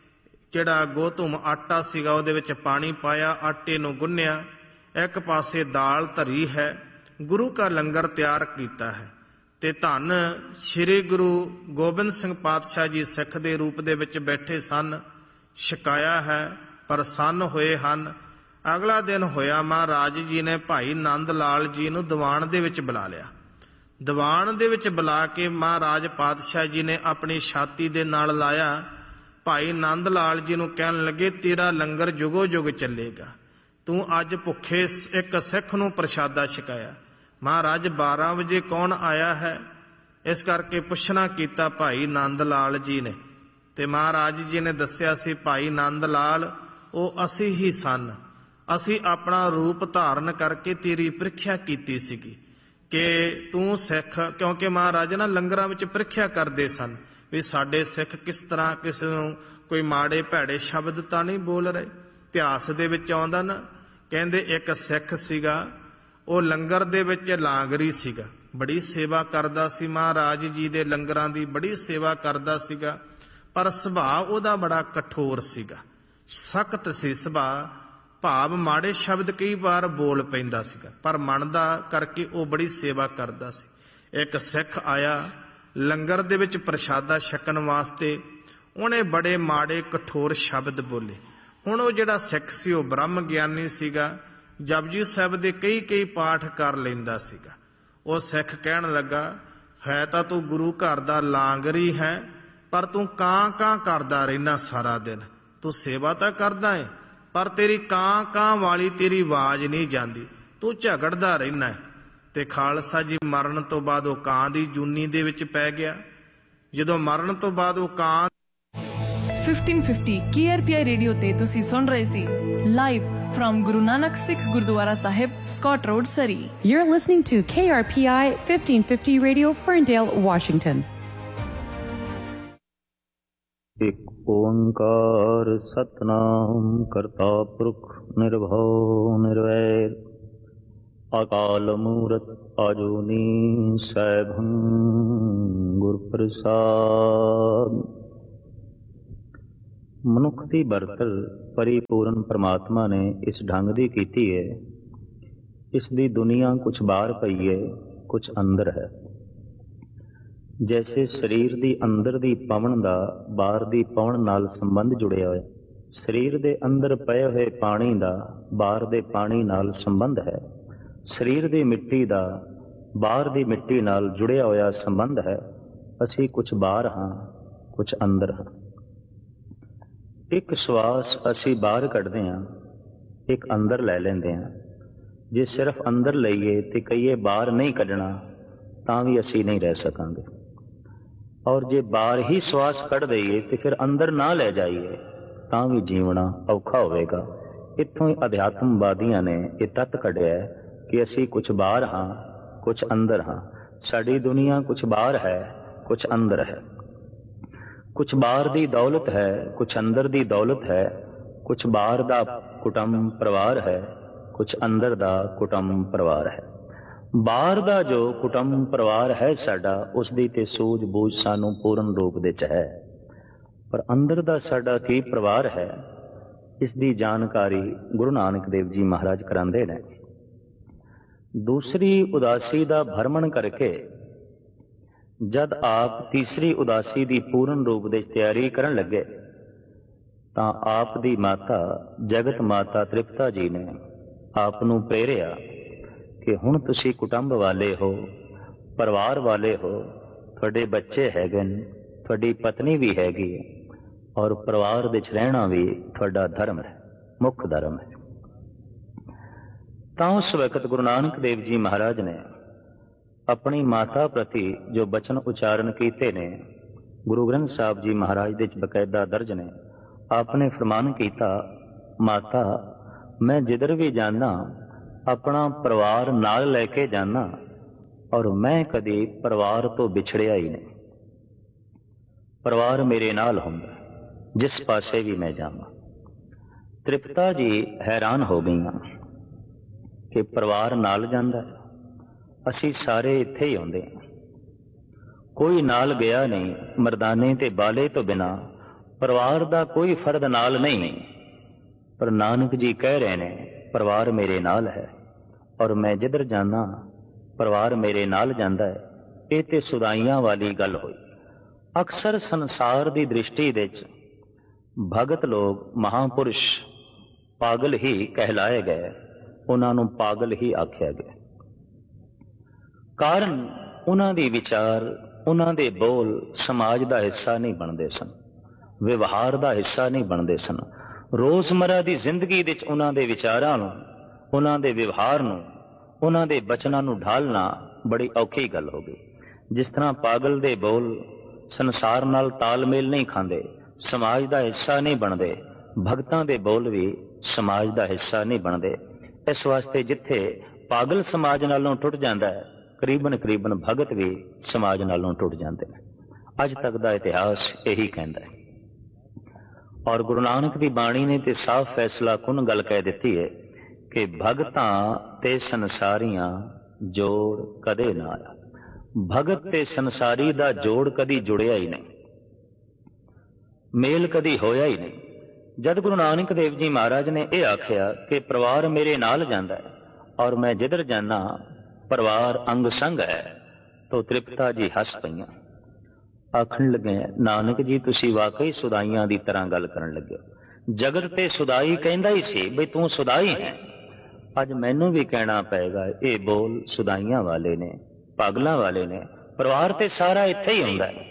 ਜਿਹੜਾ ਗੋਧੁਮ ਆਟਾ ਸੀਗਾ ਉਹਦੇ ਵਿੱਚ ਪਾਣੀ ਪਾਇਆ, ਆਟੇ ਨੂੰ ਗੁੰਨਿਆ, ਇੱਕ ਪਾਸੇ ਦਾਲ ਧਰੀ ਹੈ, ਗੁਰੂ ਕਾ ਲੰਗਰ ਤਿਆਰ ਕੀਤਾ ਹੈ। ਤੇ ਧੰਨ ਸ੍ਰੀ ਗੁਰੂ ਗੋਬਿੰਦ ਸਿੰਘ ਪਾਤਸ਼ਾਹ ਜੀ ਸਿੱਖ ਦੇ ਰੂਪ ਦੇ ਵਿੱਚ ਬੈਠੇ ਸਨ, ਛਕਾਇਆ ਹੈ, ਪ੍ਰਸੰਨ ਹੋਏ ਹਨ। ਅਗਲਾ ਦਿਨ ਹੋਇਆ, ਮਹਾਰਾਜ ਜੀ ਨੇ ਭਾਈ ਨੰਦ ਲਾਲ ਜੀ ਨੂੰ ਦੀਵਾਨ ਦੇ ਵਿੱਚ ਬੁਲਾ ਲਿਆ। ਦੀਵਾਨ ਦੇ ਵਿੱਚ ਬੁਲਾ ਕੇ ਮਹਾਰਾਜ ਪਾਤਸ਼ਾਹ ਜੀ ਨੇ ਆਪਣੀ ਛਾਤੀ ਦੇ ਨਾਲ ਲਾਇਆ। ਭਾਈ ਨੰਦ ਲਾਲ ਜੀ ਨੂੰ ਕਹਿਣ ਲੱਗੇ, ਤੇਰਾ ਲੰਗਰ ਜੁਗੋ ਜੁਗ ਚੱਲੇਗਾ, ਤੂੰ ਅੱਜ ਭੁੱਖੇ ਇੱਕ ਸਿੱਖ ਨੂੰ ਪ੍ਰਸ਼ਾਦਾ ਛਕਾਇਆ। ਮਹਾਰਾਜ ਬਾਰਾਂ ਵਜੇ ਕੌਣ ਆਇਆ ਹੈ, ਇਸ ਕਰਕੇ ਪੁੱਛਣਾ ਕੀਤਾ ਭਾਈ ਨੰਦ ਲਾਲ ਜੀ ਨੇ। ਤੇ ਮਹਾਰਾਜ ਜੀ ਨੇ ਦੱਸਿਆ ਸੀ, ਭਾਈ ਨੰਦ ਲਾਲ ਉਹ ਅਸੀਂ ਹੀ ਸਨ। ਅਸੀਂ ਆਪਣਾ ਰੂਪ ਧਾਰਨ ਕਰਕੇ ਤੇਰੀ ਪ੍ਰੀਖਿਆ ਕੀਤੀ ਸੀਗੀ ਕਿ ਤੂੰ ਸਿੱਖ, ਕਿਉਂਕਿ ਮਹਾਰਾਜ ਨਾ ਲੰਗਰਾਂ ਵਿੱਚ ਪ੍ਰੀਖਿਆ ਕਰਦੇ ਸਨ ਵੀ ਸਾਡੇ ਸਿੱਖ ਕਿਸ ਤਰ੍ਹਾਂ, ਕਿਸੇ ਨੂੰ ਕੋਈ ਮਾੜੇ ਭੈੜੇ ਸ਼ਬਦ ਤਾਂ ਨਹੀਂ ਬੋਲ ਰਹੇ। ਇਤਿਹਾਸ ਦੇ ਵਿੱਚ ਆਉਂਦਾ ਨਾ, ਕਹਿੰਦੇ ਇੱਕ ਸਿੱਖ ਸੀਗਾ, ਉਹ ਲੰਗਰ ਦੇ ਵਿੱਚ ਲਾਂਗਰੀ ਸੀਗਾ, ਬੜੀ ਸੇਵਾ ਕਰਦਾ ਸੀ, ਮਹਾਰਾਜ ਜੀ ਦੇ ਲੰਗਰਾਂ ਦੀ ਬੜੀ ਸੇਵਾ ਕਰਦਾ ਸੀਗਾ, ਪਰ ਸੁਭਾਅ ਉਹਦਾ ਬੜਾ ਕਠੋਰ ਸੀਗਾ, ਸਖਤ ਸੀ ਸੁਭਾਅ, ਭਾਵ ਮਾੜੇ ਸ਼ਬਦ ਕਈ ਵਾਰ ਬੋਲ ਪੈਂਦਾ ਸੀਗਾ, ਪਰ ਮੰਨਦਾ ਕਰਕੇ ਉਹ ਬੜੀ ਸੇਵਾ ਕਰਦਾ ਸੀ। ਇੱਕ ਸਿੱਖ ਆਇਆ ਲੰਗਰ ਦੇ ਵਿੱਚ ਪ੍ਰਸ਼ਾਦਾ ਛਕਣ ਵਾਸਤੇ, ਉਹਨੇ ਬੜੇ ਮਾੜੇ ਕਠੋਰ ਸ਼ਬਦ ਬੋਲੇ। ਹੁਣ ਉਹ ਜਿਹੜਾ ਸਿੱਖ ਸੀ ਉਹ ਬ੍ਰਹਮ ਗਿਆਨੀ ਸੀਗਾ, ਜਪਜੀ ਸਾਹਿਬ ਦੇ ਕਈ ਕਈ ਪਾਠ ਕਰ ਲੈਂਦਾ ਸੀਗਾ। ਉਹ ਸਿੱਖ ਕਹਿਣ ਲੱਗਾ, ਹੈ ਤਾਂ ਤੂੰ ਗੁਰੂ ਘਰ ਦਾ ਲਾਂਗਰੀ ਹੈ, ਪਰ ਤੂੰ ਕਾਂ ਕਾਂ ਕਰਦਾ ਰਹਿਣਾ ਸਾਰਾ ਦਿਨ। ਤੂੰ ਸੇਵਾ ਤਾਂ ਕਰਦਾ ਹੈ, ਪਰ ਤੇਰੀ ਕਾਂ ਕਾਂ ਵਾਲੀ ਤੇਰੀ ਆਵਾਜ਼ ਨਹੀਂ ਜਾਂਦੀ, ਤੂੰ ਝਗੜਦਾ ਰਹਿਣਾ ਹੈ। ਤੇ ਖਾਲਸਾ ਜੀ ਮਰਨ ਤੋਂ ਬਾਅਦ ਉਹ ਕਾਂ ਦੀ ਜੂਨੀ ਦੇ ਵਿੱਚ ਪੈ ਗਿਆ। ਜਦੋਂ ਮਰਨ ਤੋਂ ਬਾਅਦ ਉਹ ਕਾਂ fifteen fifty K R P ਆਈ ਰੇਡੀਓ ਤੇ ਤੁਸੀਂ ਸੁਣ ਰਹੇ ਸੀ live from Guru Nanak Sikh Gurdwara Sahib, Scott Road, Surrey. You're listening to K R P I fifteen fifty Radio, Ferndale, Washington. ਇੱਕ ਓੰਕਾਰ ਸਤਨਾਮ ਕਰਤਾ ਪੁਰਖ ਨਿਰਭਉ ਨਿਰਵੈਰ ਅਕਾਲ ਮੂਰਤ ਅਜੂਨੀ ਸੈਭੰ ਗੁਰ ਪ੍ਰਸਾਦ। ਮਨੁੱਖ ਦੀ ਬਰਤਰ ਪਰਿਪੂਰਨ ਪਰਮਾਤਮਾ ਨੇ ਇਸ ਢੰਗ ਦੀ ਕੀਤੀ ਹੈ। ਇਸ ਦੀ ਦੁਨੀਆ ਕੁਛ ਬਾਹਰ ਪਈ ਹੈ, ਕੁਛ ਅੰਦਰ ਹੈ। ਜੈਸੇ ਸਰੀਰ ਦੀ ਅੰਦਰ ਦੀ ਪਵਨ ਦਾ ਬਾਹਰ ਦੀ ਪਵਨ ਨਾਲ ਸੰਬੰਧ ਜੁੜਿਆ ਹੋਇਆ, ਸਰੀਰ ਦੇ ਅੰਦਰ ਪਏ ਹੋਏ ਪਾਣੀ ਦਾ ਬਾਹਰ ਦੇ ਪਾਣੀ ਨਾਲ ਸੰਬੰਧ ਹੈ। ਸਰੀਰ ਦੀ ਮਿੱਟੀ ਦਾ ਬਾਹਰ ਦੀ ਮਿੱਟੀ ਨਾਲ ਜੁੜਿਆ ਹੋਇਆ ਸੰਬੰਧ ਹੈ। ਅਸੀਂ ਕੁਛ ਬਾਹਰ ਹਾਂ, ਕੁਛ ਅੰਦਰ ਹਾਂ। ਇੱਕ ਸਵਾਸ ਅਸੀਂ ਬਾਹਰ ਕੱਢਦੇ ਹਾਂ, ਇੱਕ ਅੰਦਰ ਲੈ ਲੈਂਦੇ ਹਾਂ। ਜੇ ਸਿਰਫ ਅੰਦਰ ਲਈਏ ਤੇ ਕਹੀਏ ਬਾਹਰ ਨਹੀਂ ਕੱਢਣਾ ਤਾਂ ਵੀ ਅਸੀਂ ਨਹੀਂ ਰਹਿ ਸਕਾਂਗੇ। ਔਰ ਜੇ ਬਾਹਰ ਹੀ ਸਵਾਸ ਕੱਢ ਦਈਏ ਤੇ ਫਿਰ ਅੰਦਰ ਨਾ ਲੈ ਜਾਈਏ ਤਾਂ ਵੀ ਜੀਵਣਾ ਔਖਾ ਹੋਵੇਗਾ। ਇੱਥੋਂ ਹੀ ਅਧਿਆਤਮਵਾਦੀਆਂ ਨੇ ਇਹ ਤੱਤ ਕੱਢਿਆ ਕਿ ਅਸੀਂ ਕੁਛ ਬਾਹਰ ਹਾਂ, ਕੁਛ ਅੰਦਰ ਹਾਂ। ਸਾਡੀ ਦੁਨੀਆ ਕੁਛ ਬਾਹਰ ਹੈ, ਕੁਛ ਅੰਦਰ ਹੈ। ਕੁਛ ਬਾਹਰ ਦੀ ਦੌਲਤ ਹੈ, ਕੁਛ ਅੰਦਰ ਦੀ ਦੌਲਤ ਹੈ। ਕੁਛ ਬਾਹਰ ਦਾ ਕੁਟੁੰਬ ਪਰਿਵਾਰ ਹੈ, ਕੁਛ ਅੰਦਰ ਦਾ ਕੁਟੁੰਬ ਪਰਿਵਾਰ ਹੈ। ਬਾਹਰ ਦਾ ਜੋ ਕੁਟੁੰਬ ਪਰਿਵਾਰ ਹੈ ਸਾਡਾ, ਉਸ ਦੀ ਤੇ ਸੂਝ ਬੂਝ ਸਾਨੂੰ ਪੂਰਨ ਰੂਪ ਵਿੱਚ ਹੈ। ਪਰ ਅੰਦਰ ਦਾ ਸਾਡਾ ਕੀ ਪਰਿਵਾਰ ਹੈ, ਇਸ ਦੀ ਜਾਣਕਾਰੀ ਗੁਰੂ ਨਾਨਕ ਦੇਵ ਜੀ ਮਹਾਰਾਜ ਕਰਾਉਂਦੇ ਨੇ। ਦੂਸਰੀ ਉਦਾਸੀ ਦਾ ਭਰਮਣ ਕਰਕੇ ਜਦ ਆਪ ਤੀਸਰੀ ਉਦਾਸੀ ਦੀ ਪੂਰਨ ਰੂਪ ਦੇ ਤਿਆਰੀ ਕਰਨ ਲੱਗੇ ਤਾਂ ਆਪ ਦੀ ਮਾਤਾ ਜਗਤ ਮਾਤਾ ਤ੍ਰਿਪਤਾ ਜੀ ਨੇ ਆਪ ਨੂੰ ਪ੍ਰੇਰਿਆ ਕਿ ਹੁਣ ਤੁਸੀਂ ਕੁਟੁੰਬ ਵਾਲੇ ਹੋ, ਪਰਿਵਾਰ ਵਾਲੇ ਹੋ, ਤੁਹਾਡੇ ਬੱਚੇ ਹੈਗੇ ਨੇ, ਤੁਹਾਡੀ ਪਤਨੀ ਵੀ ਹੈਗੀ ਹੈ, ਔਰ ਪਰਿਵਾਰ ਵਿੱਚ ਰਹਿਣਾ ਵੀ ਤੁਹਾਡਾ ਧਰਮ ਹੈ, ਮੁੱਖ ਧਰਮ ਹੈ। ਤਾਂ ਉਸ ਵਕਤ ਗੁਰੂ ਨਾਨਕ ਦੇਵ ਜੀ ਮਹਾਰਾਜ ਨੇ ਆਪਣੀ ਮਾਤਾ ਪ੍ਰਤੀ ਜੋ ਬਚਨ ਉਚਾਰਨ ਕੀਤੇ ਨੇ, ਗੁਰੂ ਗ੍ਰੰਥ ਸਾਹਿਬ ਜੀ ਮਹਾਰਾਜ ਦੇ ਵਿੱਚ ਬਕਾਇਦਾ ਦਰਜ ਨੇ। ਆਪਨੇ ਫਰਮਾਨ ਕੀਤਾ, ਮਾਤਾ ਮੈਂ ਜਿੱਧਰ ਵੀ ਜਾਂਦਾ ਆਪਣਾ ਪਰਿਵਾਰ ਨਾਲ ਲੈ ਕੇ ਜਾਣਾ, ਔਰ ਮੈਂ ਕਦੇ ਪਰਿਵਾਰ ਤੋਂ ਵਿਛੜਿਆ ਹੀ ਨਹੀਂ। ਪਰਿਵਾਰ ਮੇਰੇ ਨਾਲ ਹੁੰਦਾ ਜਿਸ ਪਾਸੇ ਵੀ ਮੈਂ ਜਾਵਾਂ। ਤ੍ਰਿਪਤਾ ਜੀ ਹੈਰਾਨ ਹੋ ਗਈਆਂ ਕਿ ਪਰਿਵਾਰ ਨਾਲ ਜਾਂਦਾ, ਅਸੀਂ ਸਾਰੇ ਇੱਥੇ ਹੀ ਆਉਂਦੇ ਹਾਂ, ਕੋਈ ਨਾਲ ਗਿਆ ਨਹੀਂ। ਮਰਦਾਨੇ ਤੇ ਬਾਲੇ ਤੋਂ ਬਿਨਾਂ ਪਰਿਵਾਰ ਦਾ ਕੋਈ ਫਰਦ ਨਾਲ ਨਹੀਂ। ਪਰ ਨਾਨਕ ਜੀ ਕਹਿ ਰਹੇ ਨੇ ਪਰਿਵਾਰ ਮੇਰੇ ਨਾਲ ਹੈ, ਔਰ ਮੈਂ ਜਿੱਧਰ ਜਾਣਾ ਪਰਿਵਾਰ ਮੇਰੇ ਨਾਲ ਜਾਂਦਾ ਹੈ। ਇਹ ਤੇ ਸੁਦਾਈਆਂ ਵਾਲੀ ਗੱਲ ਹੋਈ। ਅਕਸਰ ਸੰਸਾਰ ਦੀ ਦ੍ਰਿਸ਼ਟੀ ਵਿੱਚ ਭਗਤ ਲੋਕ, ਮਹਾਂਪੁਰਸ਼ ਪਾਗਲ ਹੀ ਕਹਿਲਾਏ ਗਏ, ਉਹਨਾਂ ਨੂੰ ਪਾਗਲ ਹੀ ਆਖਿਆ ਗਿਆ। ਕਾਰਨ ਉਹਨਾਂ ਦੇ ਵਿਚਾਰ, ਉਹਨਾਂ ਦੇ ਬੋਲ ਸਮਾਜ ਦਾ ਹਿੱਸਾ ਨਹੀਂ ਬਣਦੇ ਸਨ, ਵਿਵਹਾਰ ਦਾ ਹਿੱਸਾ ਨਹੀਂ ਬਣਦੇ ਸਨ। ਰੋਜ਼ਮਰਾ ਦੀ ਜ਼ਿੰਦਗੀ ਵਿੱਚ ਉਹਨਾਂ ਦੇ ਵਿਚਾਰਾਂ ਨੂੰ, ਉਹਨਾਂ ਦੇ ਵਿਵਹਾਰ ਨੂੰ, ਉਹਨਾਂ ਦੇ ਬਚਨਾਂ ਨੂੰ ਢਾਲਣਾ ਬੜੀ ਔਖੀ ਗੱਲ ਹੋ ਗਈ। ਜਿਸ ਤਰ੍ਹਾਂ ਪਾਗਲ ਦੇ ਬੋਲ ਸੰਸਾਰ ਨਾਲ ਤਾਲਮੇਲ ਨਹੀਂ ਖਾਂਦੇ, ਸਮਾਜ ਦਾ ਹਿੱਸਾ ਨਹੀਂ ਬਣਦੇ, ਭਗਤਾਂ ਦੇ ਬੋਲ ਵੀ ਸਮਾਜ ਦਾ ਹਿੱਸਾ ਨਹੀਂ ਬਣਦੇ। ਇਸ ਵਾਸਤੇ ਜਿੱਥੇ ਪਾਗਲ ਸਮਾਜ ਨਾਲੋਂ ਟੁੱਟ ਜਾਂਦਾ ਹੈ, ਕਰੀਬਨ ਕਰੀਬਨ ਭਗਤ ਵੀ ਸਮਾਜ ਨਾਲੋਂ ਟੁੱਟ ਜਾਂਦੇ ਨੇ। ਅੱਜ ਤੱਕ ਦਾ ਇਤਿਹਾਸ ਇਹੀ ਕਹਿੰਦਾ ਹੈ। ਔਰ ਗੁਰੂ ਨਾਨਕ ਦੀ ਬਾਣੀ ਨੇ ਤੇ ਸਾਫ਼ ਫੈਸਲਾ ਕੁਨ ਗੱਲ ਕਹਿ ਦਿੱਤੀ ਹੈ ਕਿ ਭਗਤਾਂ ਤੇ ਸੰਸਾਰੀਆਂ ਜੋੜ ਕਦੇ ਨਾ ਆਇਆ। ਭਗਤ ਤੇ ਸੰਸਾਰੀ ਦਾ ਜੋੜ ਕਦੀ ਜੁੜਿਆ ਹੀ ਨਹੀਂ, ਮੇਲ ਕਦੀ ਹੋਇਆ ਹੀ ਨਹੀਂ। ਜਦ ਗੁਰੂ ਨਾਨਕ ਦੇਵ ਜੀ ਮਹਾਰਾਜ ਨੇ ਇਹ ਆਖਿਆ ਕਿ ਪਰਿਵਾਰ ਮੇਰੇ ਨਾਲ ਜਾਂਦਾ ਹੈ ਔਰ ਮੈਂ ਜਿੱਧਰ ਜਾਣਾ ਪਰਿਵਾਰ ਅੰਗ ਸੰਗ ਹੈ, ਤਾਂ ਤ੍ਰਿਪਤਾ ਜੀ ਹੱਸ ਪਈਆਂ। ਆਖਣ ਲੱਗੇ, ਨਾਨਕ ਜੀ ਤੁਸੀਂ ਵਾਕਈ ਸੁਦਾਈਆਂ ਦੀ ਤਰ੍ਹਾਂ ਗੱਲ ਕਰਨ ਲੱਗੇ। ਜਗਤ ਤੇ ਸੁਦਾਈ ਕਹਿੰਦਾ ਹੀ ਸੀ ਬਈ ਤੂੰ ਸੁਦਾਈ ਹੈ। ਅੱਜ ਮੈਨੂੰ ਵੀ ਕਹਿਣਾ ਪਏਗਾ ਇਹ ਬੋਲ ਸੁਦਾਈਆਂ ਵਾਲੇ ਨੇ, ਪਾਗਲਾਂ ਵਾਲੇ ਨੇ। ਪਰਿਵਾਰ ਤੇ ਸਾਰਾ ਇੱਥੇ ਹੀ ਹੁੰਦਾ ਹੈ।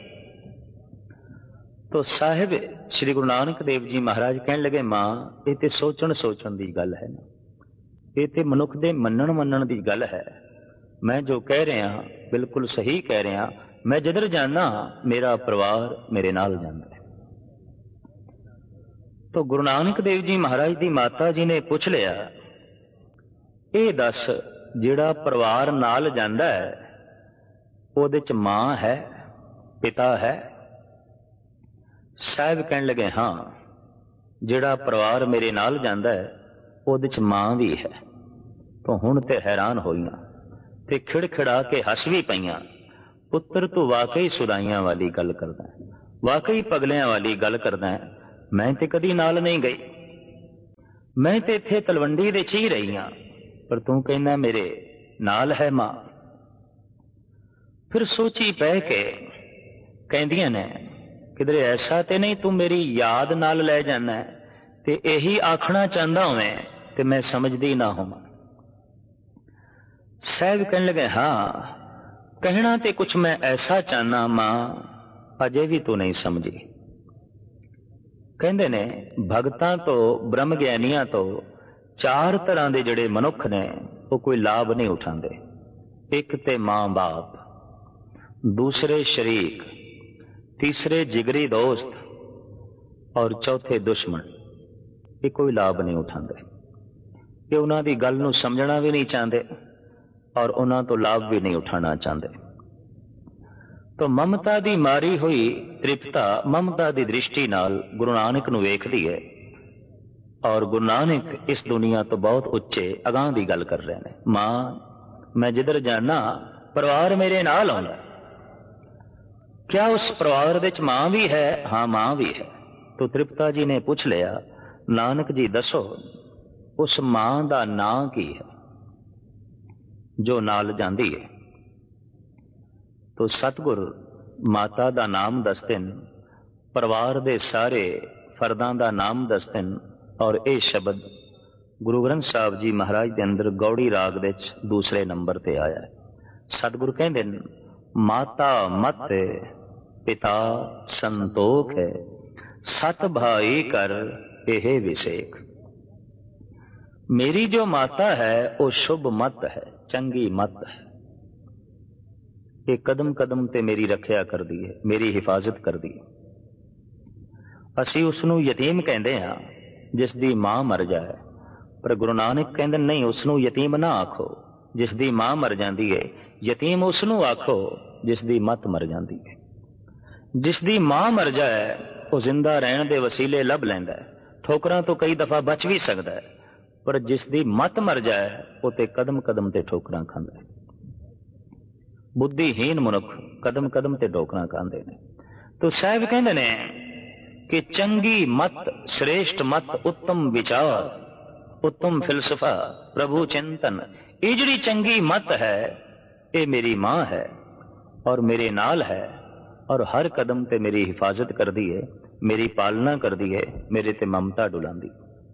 ਤੋ ਸਾਹਿਬ ਸ਼੍ਰੀ ਗੁਰੂ ਨਾਨਕ ਦੇਵ ਜੀ ਮਹਾਰਾਜ ਕਹਿਣ ਲੱਗੇ, ਮਾਂ ਇਹ ਤੇ ਸੋਚਣ ਸੋਚਣ ਦੀ ਗੱਲ ਹੈ ਨਾ, ਇਹ ਤੇ ਮਨੁੱਖ ਦੇ ਮੰਨਣ ਮੰਨਣ ਦੀ ਗੱਲ ਹੈ। ਮੈਂ ਜੋ ਕਹਿ ਰਿਹਾ ਬਿਲਕੁਲ ਸਹੀ ਕਹਿ ਰਿਹਾ। ਮੈਂ ਜਿੱਧਰ ਜਾਣਾ ਮੇਰਾ ਪਰਿਵਾਰ ਮੇਰੇ ਨਾਲ ਜਾਂਦਾ ਹੈ। तो गुरु नानक देव जी महाराज दी माता जी ने पुछ लिया, ये दस जिहड़ा परिवार नाल जांदा है ਉਹਦੇ ਚ मां है पिता है? साहब कहन लगे हाँ, जिहड़ा परिवार मेरे नाल जांदा है ਉਹਦੇ ਚ मां भी है। तो हुण ते हैरान होईयां ते खिड़खिड़ा के हस भी पईयां। पुत्र तू वाकई सुदाइयां वाली गल करदा है, वाकई पगलियां वाली गल करदा है। मैं ते कदी नाल नहीं गई, मैं ते इत्थे तलवंडी दे च ही रही हां, पर तू कहना मेरे नाल है मां। फिर सोची पै के कहंदियां ने किधरे ऐसा ते नहीं तू मेरी याद नाल लै जाना है ते यही आखना चाहता होवें ते मैं समझदी ना होवां। साहब कहने लगे हाँ, कहना ते कुछ मैं ऐसा चाहना मां, अजे भी तू नहीं समझी। कहंदे ने भगतां तो ब्रह्म ज्ञानियां तो चार तरह के जिहड़े मनुख ने वो कोई लाभ नहीं उठाते। एक ते मां बाप, दूसरे शरीक, तीसरे जिगरी दोस्त और चौथे दुश्मन। ये कोई लाभ नहीं उठाते, ये उन्हां दी गल नूं समझना भी नहीं चाहते और उन्हां तो लाभ भी नहीं उठाना चाहते। तो ममता दी मारी हुई तृप्ता ममता दी दृष्टि नाल गुरु नानक नूं वेखदी है और गुरु नानक इस दुनिया तो बहुत उच्चे अगां दी गल कर रहे हैं। मां मैं जिधर जाना परिवार मेरे नाल आउंदा, क्या उस परिवार विच मां भी है? हाँ मां भी है। तो तृप्ता जी ने पूछ लिया, नानक जी दसो उस मां दा नां की है जो नाल जांदी है? तो सतगुर माता दा नाम दसदे न, परिवार दे सारे फर्दां दा नाम दसदे न और ये शब्द गुरु ग्रंथ साहब जी महाराज दे अंदर गौड़ी राग दे दूसरे नंबर ते आया है। सतगुरु कहंदे न माता मत पिता संतोख है, सत भाई कर एह विसेख। मेरी जो माता है वो शुभ मत है, चंगी मत है। ये कदम कदम ते मेरी रखिया कर दी है, मेरी हिफाजत कर दी। असी उसनू यतीम कहते हैं जिस दी मां मर जाए, पर गुरु नानक कहते नहीं उसनू यतीम ना आखो जिस दी मां मर जाती है, यतीम उसनू आखो जिस दी मत मर जाती है। जिस दी मां मर जाए वो जिंदा रहने दे वसीले लभ लैंदा है, ठोकरां तो कई दफा बच भी सकता है, पर जिस दी मत मर जाए वो ते कदम कदम ते ठोकरां खांदा है। बुद्धिहीन मनुख कदम कदम ते ठोकरां खांदे ने। तो साहब कहंदे ने कि चंगी मत श्रेष्ठ मत उत्तम विचार उत्तम फिलसफा प्रभु चिंतन, ये जिहड़ी चंगी मत है ये मेरी मां है और मेरे नाल है और हर कदम ते मेरी हिफाजत कर दी है, मेरी पालना कर दी है, मेरे ते ममता डुलांदी।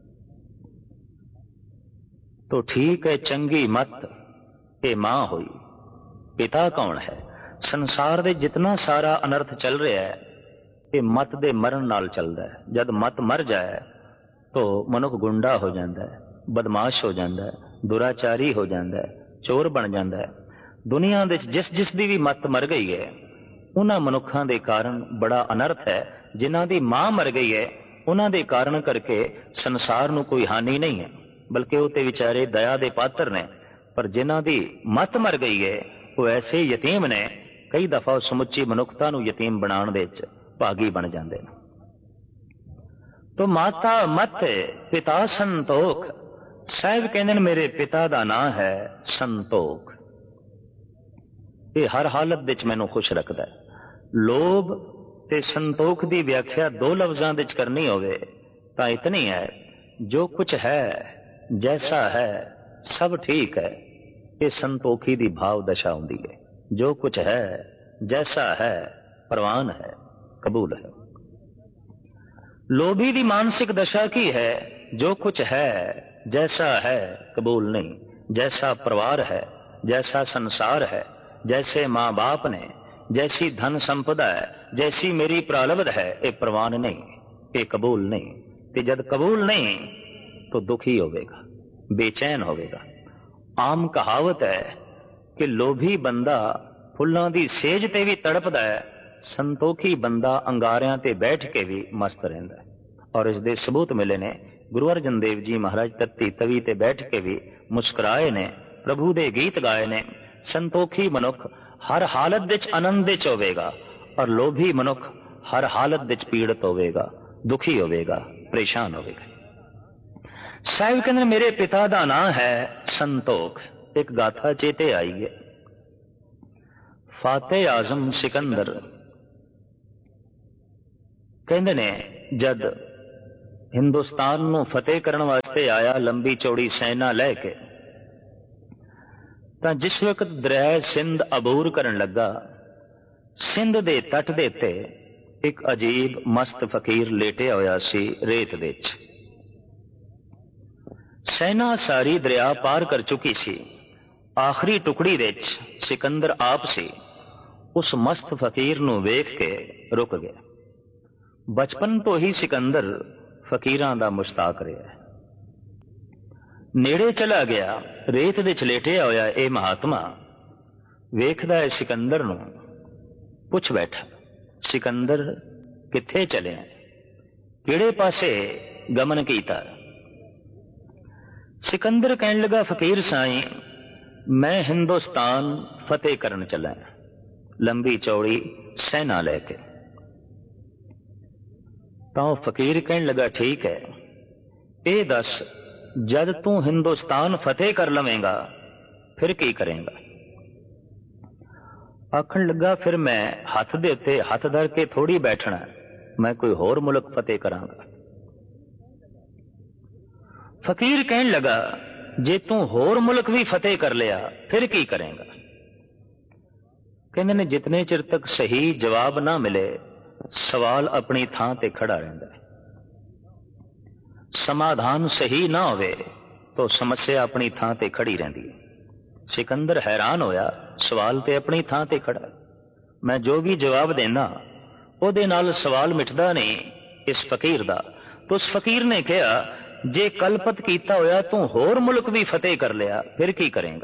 तो ठीक है चंगी मत ये मां हुई, पिता कौन है? संसार दे जितना सारा अनर्थ चल रहा है ये मत दे मरण नाल चलदा है। जब मत मर जाए तो मनुख गुंडा हो जाता है, बदमाश हो जाता है, दुराचारी हो जाता है, चोर बन जाता है। दुनिया दे जिस जिस दी भी मत मर गई है उन्हां मनुखां दे कारण बड़ा अनर्थ है। जिन्हां दी मां मर गई है उन्हां दे कारण करके संसार नूं कोई हानि नहीं है, बल्कि वो ते विचारे दया दे पात्र ने। पर जिन्हां दी मत मर गई है वो ऐसे यतीम ने, कई दफा समुची मनुखता नूं यतीम बनाउण दे विच भागी बन जाते हैं। तो माता मत पिता संतोख, साहब कहते हैं मेरे पिता का नाम है संतोख। ये हर हालत विच मैनूं खुश रखता है। लोभ ते संतोख की व्याख्या दो लफ्जां विच करनी होवे तां इतनी है, जो कुछ है जैसा है सब ठीक है, ये संतोखी दी भाव दशा हुंदी है। जो कुछ है जैसा है प्रवान है, कबूल है। लोभी दी मानसिक दशा की है, जो कुछ है जैसा है कबूल नहीं। जैसा परिवार है, जैसा संसार है, जैसे मां बाप ने, जैसी धन संपदा है, जैसी मेरी प्रारब्ध है, ये प्रवान नहीं, ये कबूल नहीं। ते जद कबूल नहीं तो दुखी होवेगा, बेचैन होवेगा। आम कहावत है कि लोभी बंदा फुल्लां दी सेज ते भी तड़पदा है, संतोखी बंदा अंगारियां ते बैठ के भी मस्त रहिंदा है। और इसके सबूत मिले ने। गुरु अर्जन देव जी महाराज धरती तवी ते बैठ के भी मुस्कुराए ने, प्रभु दे गीत गाए ने। संतोखी मनुख हर हालत विच आनंद विच होवेगा और लोभी मनुख हर हालत विच पीड़ित होवेगा, दुखी होवेगा, परेशान होवेगा। साहिब कहते मेरे पिता दा नाम है संतोख। एक गाथा चेते आई है। फाते आजम सिकंदर कहते ने जद हिंदुस्तान नूं फतेह करने वास्ते आया लंबी चौड़ी सेना लैके, तां जिस वक्त दरिया सिंध अबूर करन लगा, सिंध दे तट दे ते एक अजीब मस्त फकीर लेटे होया सी रेत दे च। सेना सारी दरिया पार कर चुकी सी। आखिरी टुकड़ी दे च सिकंदर आप सी। उस मस्त फकीर नूं वेख के रुक गया। बचपन तो ही सिकंदर फकीरां दा मुश्ताक रहा। नेड़े चला गया। रेत दे च लेटिया होया ए महात्मा वेखदा है सिकंदर नूं, पुछ बैठा, सिकंदर किथे चले, किहड़े पासे गमन कीता? सिकंदर कहने लगा, फकीर साईं मैं हिंदुस्तान फतेह करन चला, लंबी चौड़ी सेना लेके। तो फकीर कहने लगा, ठीक है, ए दस जद तू हिंदुस्तान फतेह कर लवेंगा फिर की करेंगा? आखन लगा, फिर मैं हथ दे उत्ते हथ धर के थोड़ी बैठना, मैं कोई होर मुल्क फतेह करांगा। फकीर कहने लगा, जे तू होर मुल्क भी फतेह कर लिया फिर की करेंगा? कहने ने जितने चिर तक सही जवाब ना मिले सवाल अपनी थां ते खड़ा रहता है। समाधान सही ना होवे तो समस्या अपनी थां ते खड़ी रहती है। सिकंदर हैरान होया, सवाल ते अपनी थां ते खड़ा, मैं जो भी जवाब देना ओदे नाल सवाल मिटदा नहीं इस फकीर दा। तो उस फकीर ने कहा, जे कलपत कीता होया तू होर मुल्क भी फतेह कर लिया फिर की करेंगा?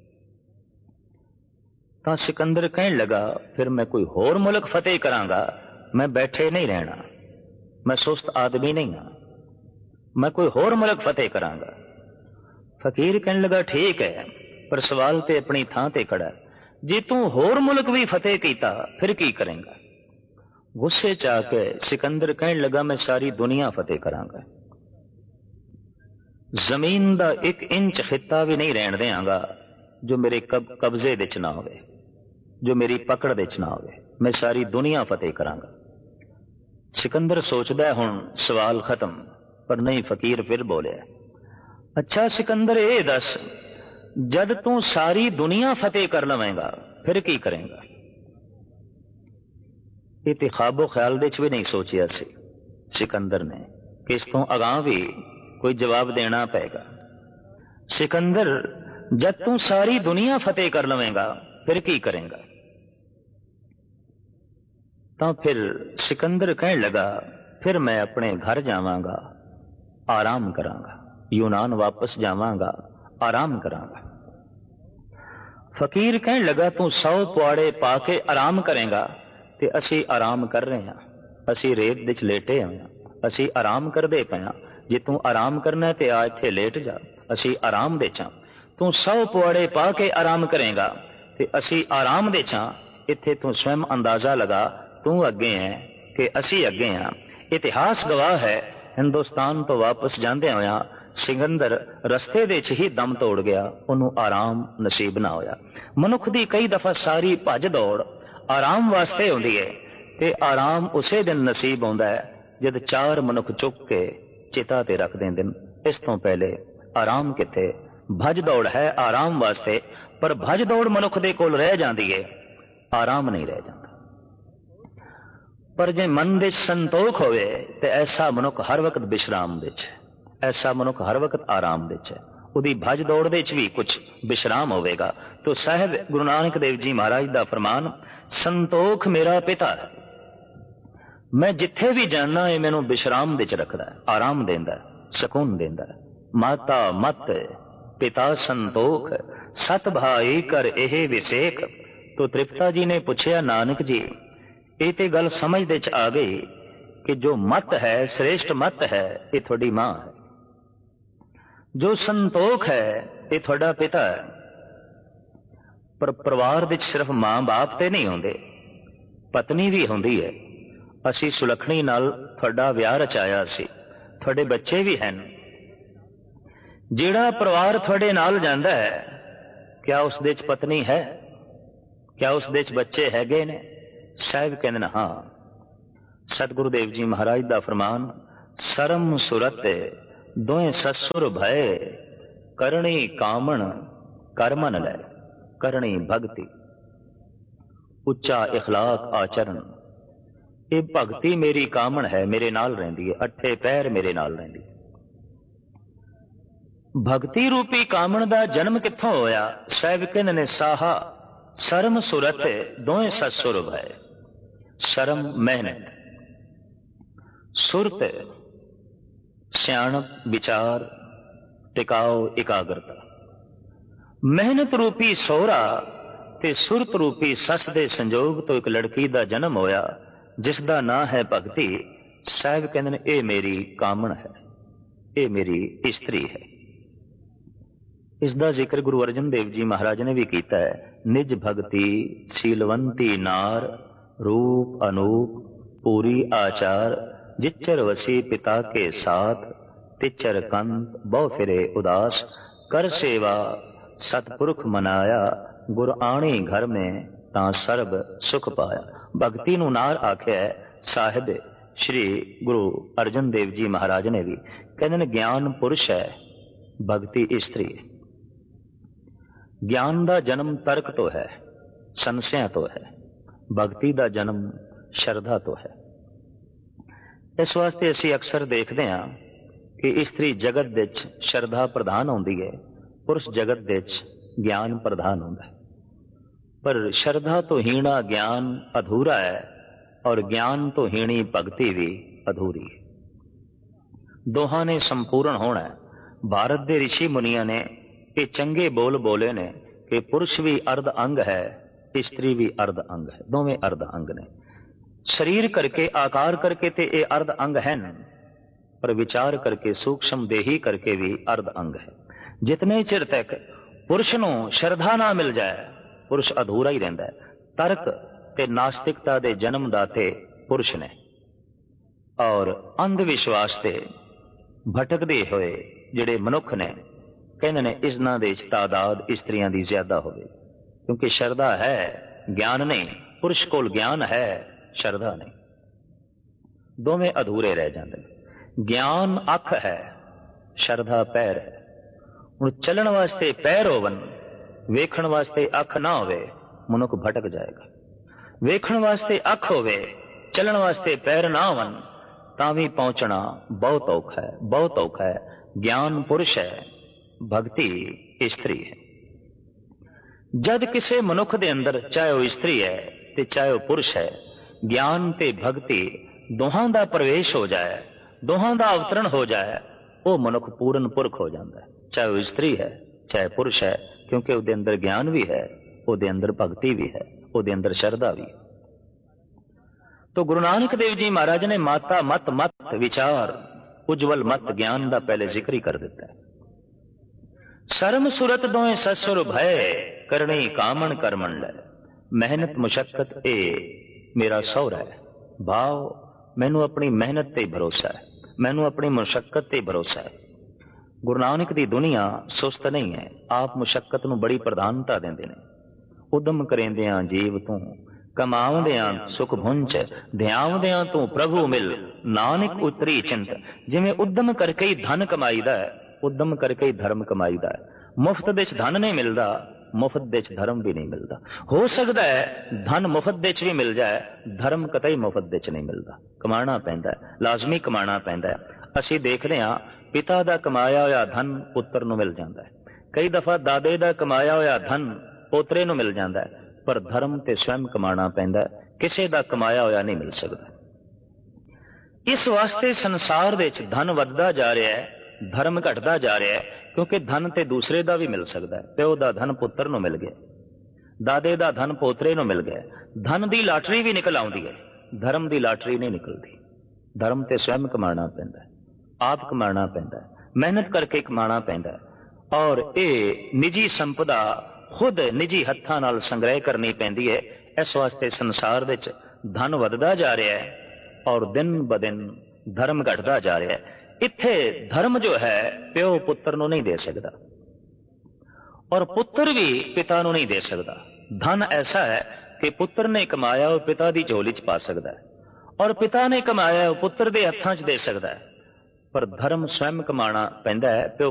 तो सिकंदर कहने लगा, फिर मैं कोई होर मुल्क फतेह करांगा, मैं बैठे नहीं रहना, मैं सुस्त आदमी नहीं हाँ, मैं कोई होर मुल्क फतेह करांगा। फकीर कहने लगा, ठीक है, पर सवाल ते अपनी थां ते खड़ा, जे तू होर मुल्क भी फतेह कीता फिर की करेंगा? गुस्से च आके सिकंदर कहने लगा, मैं सारी दुनिया फतेह करांगा, जमीन दा एक इंच खिता भी नहीं रहन देंगा जो मेरे कब कब्जे विच ना होवे, जो मेरी पकड़ विच ना होवे, मैं सारी दुनिया फतेह करांगा। सिकंदर सोचदा है हुण सवाल खत्म, पर नहीं, फकीर फिर बोलिया, अच्छा सिकंदर ये दस जद तू सारी दुनिया फतेह कर लवेंगा फिर की करेंगा? ये ख्वाबो ख्याल दे भी नहीं सोचिया सी सिकंदर ने कि इस तो अगां भी कोई जवाब देना पेगा। सिकंदर जब तू सारी दुनिया फतेह कर लवेंगा फिर की करेंगा? तो फिर सिकंदर कहने लगा, फिर मैं अपने घर जावांगा, आराम करांगा, यूनान वापस जावांगा, आराम करांगा। फकीर कहने लगा, तू सौ पुआड़े पाके आराम करेंगा ते असी आराम कर रहे हैं, असी रेत विच लेटे हुए हैं, असी आराम करदे पे हां, जे तू आराम करना ते आ इत्थे लेट जा, असी आराम दे चा। तू सौ पुआड़े पा के आराम करेगा ते असी आराम दे चा, इत्थे तू स्वयं अंदाजा लगा, तू अगे है कि असी अगे हाँ। इतिहास गवाह है, हिंदुस्तान तो वापस जांदे होया सिकंदर रस्ते दे च ही दम तोड़ गया, उन्होंने आराम नसीब ना होया। मनुख दी कई दफा सारी भज दौड़ आराम वास्ते होंदी है ते आराम उसे दिन नसीब होंदा है जद चार मनुख चुक के चिता ते रख देंदे न। इस तो पहले आराम किथे? भज दौड़ है आराम वास्ते, पर भज दौड़ मनुख दे कोल रह जांदी है, आराम नहीं रह जाता। पर जे मन दे संतोख होवे ते ऐसा मनुख हर वक्त विश्राम दे च, ऐसा मनुख हर वक्त आराम दे च, उदी भज दौड़ दे च भी कुछ विश्राम होवेगा। तो साहिब गुरु नानक देव जी महाराज दा फरमान, संतोख मेरा पिता है, मैं जिथे भी जाना है मैनू विश्राम दे च रखदा है, आराम देंदा है, सकून देंदा है। माता मत पिता संतोख, सत भाई कर एहे विसेक। तो तृप्ता जी ने पूछया, नानक जी ये ते गल समझ दे च आ गई कि जो मत है, श्रेष्ठ मत है, ये थोड़ी मां है। जो संतोख है, ये थोड़ा पिता है। पर परिवार विच सिर्फ मां बाप ते नहीं होंदे, पत्नी भी होंदी है। असी सुलखणी नाल थोड़ा विआह रचाया सी, थोड़े बच्चे भी हैं। जिहड़ा परिवार थोड़े नाल जांदा है, क्या उस दे च पत्नी है? क्या उस दे च बच्चे हैगे ने? साहिब कहंदे ने हां। सतगुरु देव जी महाराज दा फरमान, सरम सुरत दोए ससुर भय, करणी कामण करमन लै, करणी भगति। उच्चा इखलाक आचरण, ये भगति मेरी कामण है, मेरे नाल रहिंदी है, अठे पैर मेरे नाल रहिंदी। भगति रूपी कामण दा जन्म कित्थों होया? साहिब कहंदे ने साहा सरम सुरत दोए ससुर भय। शर्म मेहनत, सुरत सियाणप विचार, टिकाओ एकाग्रता। मेहनत रूपी सोहरा ते सुरत रूपी सस दे संजोग तो एक लड़की दा जन्म होया जिसदा नां है भगति। साहिब कहंदे ने ये मेरी कामण है, ये मेरी इस्त्री है। इसका जिक्र गुरु अर्जन देव जी महाराज ने भी किया है। निज भगति सीलवंती नार, रूप अनूप पूरी आचार, जिच्चर वसी पिता के साथ, तिच्चर कंत बहु फिरे उदास, कर सेवा सतपुरख मनाया, गुर आणी घर में ता सर्ब सुख पाया। भगति नूं नार आख्या है साहिब श्री गुरु अर्जन देव जी महाराज ने भी। कहते ने ज्ञान पुरुष है, भगति स्त्री है। ज्ञान का जन्म तर्क तो है, संशय तो है, भगति का जन्म श्रद्धा तो है। इस वास्ते असी अक्सर देखते हैं कि स्त्री जगत विच श्रद्धा प्रधान होंदी है, पुरुष जगत विच ज्ञान प्रधान होंदा है। पर श्रद्धा तो हीणा ज्ञान अधूरा है और ज्ञान तो हीणी भगति भी अधूरी है। दोहां ने संपूर्ण होना है। भारत के ऋषि मुनिया ने ये चंगे बोल बोले ने कि पुरुष भी अर्ध अंग है, स्त्री भी अर्ध अंग है, दोवें अर्ध अंग ने। शरीर करके आकार करके ते ये अर्ध अंग है, पर विचार करके सूक्ष्म देही करके भी अर्ध अंग है। जितने चिर तक पुरुष नूं श्रद्धा ना मिल जाए, पुरुष अधूरा ही रहिंदा है। तर्क ते नास्तिकता दे जन्मदाते पुरुष ने और अंध विश्वास ते भटकदे होए जिहड़े मनुख ने, कहंदे ने इन्हां दे तादाद स्त्रियां दी ज्यादा होवे, क्योंकि श्रद्धा है ज्ञान नहीं। पुरुष कोल ज्ञान है, श्रद्धा नहीं, दोवें अधूरे रह जाते। ज्ञान अख है, श्रद्धा पैर है। हुण चलण वास्ते पैर होवन, वेखण वास्ते अख ना होवे, मनुख भटक जाएगा। वेखण वास्ते अख होवे, चलण वास्ते पैर ना होवन, तां भी पहुंचना बहुत औखा है, बहुत औखा है। ज्ञान पुरुष है, भक्ति स्त्री है। जद किसी मनुख दे अंदर, चाहे वह स्त्री है ते चाहे वह पुरुष है, ज्ञान ते भक्ति दोहां दा प्रवेश हो जाए, दोहां दा अवतरण हो जाए, वो मनुख पूर्ण पुरख हो जाता है। चाहे वह स्त्री है चाहे पुरुष है, क्योंकि उसके अंदर ज्ञान भी है, उसके अंदर भक्ति भी है, उसके अंदर श्रद्धा भी है। तो गुरु नानक देव जी महाराज ने माता मत मत विचार उज्जवल मत ज्ञान का पहले जिक्र ही कर दिता है। शर्म सुरत दोए ससुर भय, करनी कामन करमन लै। मेहनत मुशक्कत ए मेरा सौरा है। भाव मैनू अपनी मेहनत ते भरोसा है, मैनू अपनी मुशक्कत ते भरोसा है। गुरु नानक दी दुनिया सुस्त नहीं है, आप मुशक्कत नू बड़ी प्रधानता देंदे ने। उदम करेंदियां जीव तू, कमावदियां सुख भुंच, ध्यावदियां तू प्रभु मिल, नानक उतरी चिंत। जिवें उदम करके ही धन कमाईदा है, उदम करके ही धर्म कमाईदा है। मुफ्त दे च धन नहीं मिलता, मुफ्त दे च धर्म भी नहीं मिलता। हो सकता है धन मुफ्त दे च भी मिल जाए, धर्म कतई मुफ्त दे च नहीं मिलता, कमाना पैंदा है, लाजमी कमाना पैंदा है। असी देखते हैं पिता दा कमाया होया धन पुत्र नूं मिल जाता है, कई दफा दादे दा कमाया होया धन पोतरे नूं मिल जाता है, पर धर्म ते स्वयं कमाना पैंदा है, किसी दा कमाया होया नहीं मिल सकता। इस वास्ते संसार दे च धन वधदा जा रहा है, धर्म घटदा जा रहा है, क्योंकि धन ते दूसरे दा भी मिल सकता है। प्यो दा धन पुत्र नूं मिल गया, दादे दा धन पोतरे नूं मिल गया। धन दी लाटरी भी निकल आउंदी है, धर्म दी लाटरी नहीं निकलती। ਧਰਮ ਤੇ ਸਵੈਮ ਕਮਾਣਾ ਪੈਂਦਾ, ਆਪ ਕਮਾਣਾ ਪੈਂਦਾ, ਮਿਹਨਤ ਕਰਕੇ ਕਮਾਣਾ ਪੈਂਦਾ। ਔਰ ਇਹ ਨਿੱਜੀ ਸੰਪਦਾ ਖੁਦ ਨਿੱਜੀ ਹੱਥਾਂ ਨਾਲ ਸੰਗ੍ਰਹਿ ਕਰਨੀ ਪੈਂਦੀ ਹੈ। ਇਸ ਵਾਸਤੇ ਸੰਸਾਰ ਵਿੱਚ ਧਨ ਵੱਧਦਾ ਜਾ ਰਿਹਾ ਹੈ ਔਰ ਦਿਨ ਬ ਦਿਨ ਧਰਮ ਘਟਦਾ ਜਾ ਰਿਹਾ ਹੈ। ਇੱਥੇ ਧਰਮ ਜੋ ਹੈ ਪਿਓ ਪੁੱਤਰ ਨੂੰ ਨਹੀਂ ਦੇ ਸਕਦਾ ਔਰ ਪੁੱਤਰ ਵੀ ਪਿਤਾ ਨੂੰ ਨਹੀਂ ਦੇ ਸਕਦਾ। ਧਨ ਐਸਾ ਹੈ ਕਿ ਪੁੱਤਰ ਨੇ ਕਮਾਇਆ ਉਹ ਪਿਤਾ ਦੀ ਝੋਲੀ 'ਚ ਪਾ ਸਕਦਾ ਹੈ ਔਰ ਪਿਤਾ ਨੇ ਕਮਾਇਆ ਉਹ ਪੁੱਤਰ ਦੇ ਹੱਥਾਂ 'ਚ ਦੇ ਸਕਦਾ ਹੈ, ਪਰ ਧਰਮ ਸਵੈਮ ਕਮਾਣਾ ਪੈਂਦਾ ਹੈ। ਪਿਓ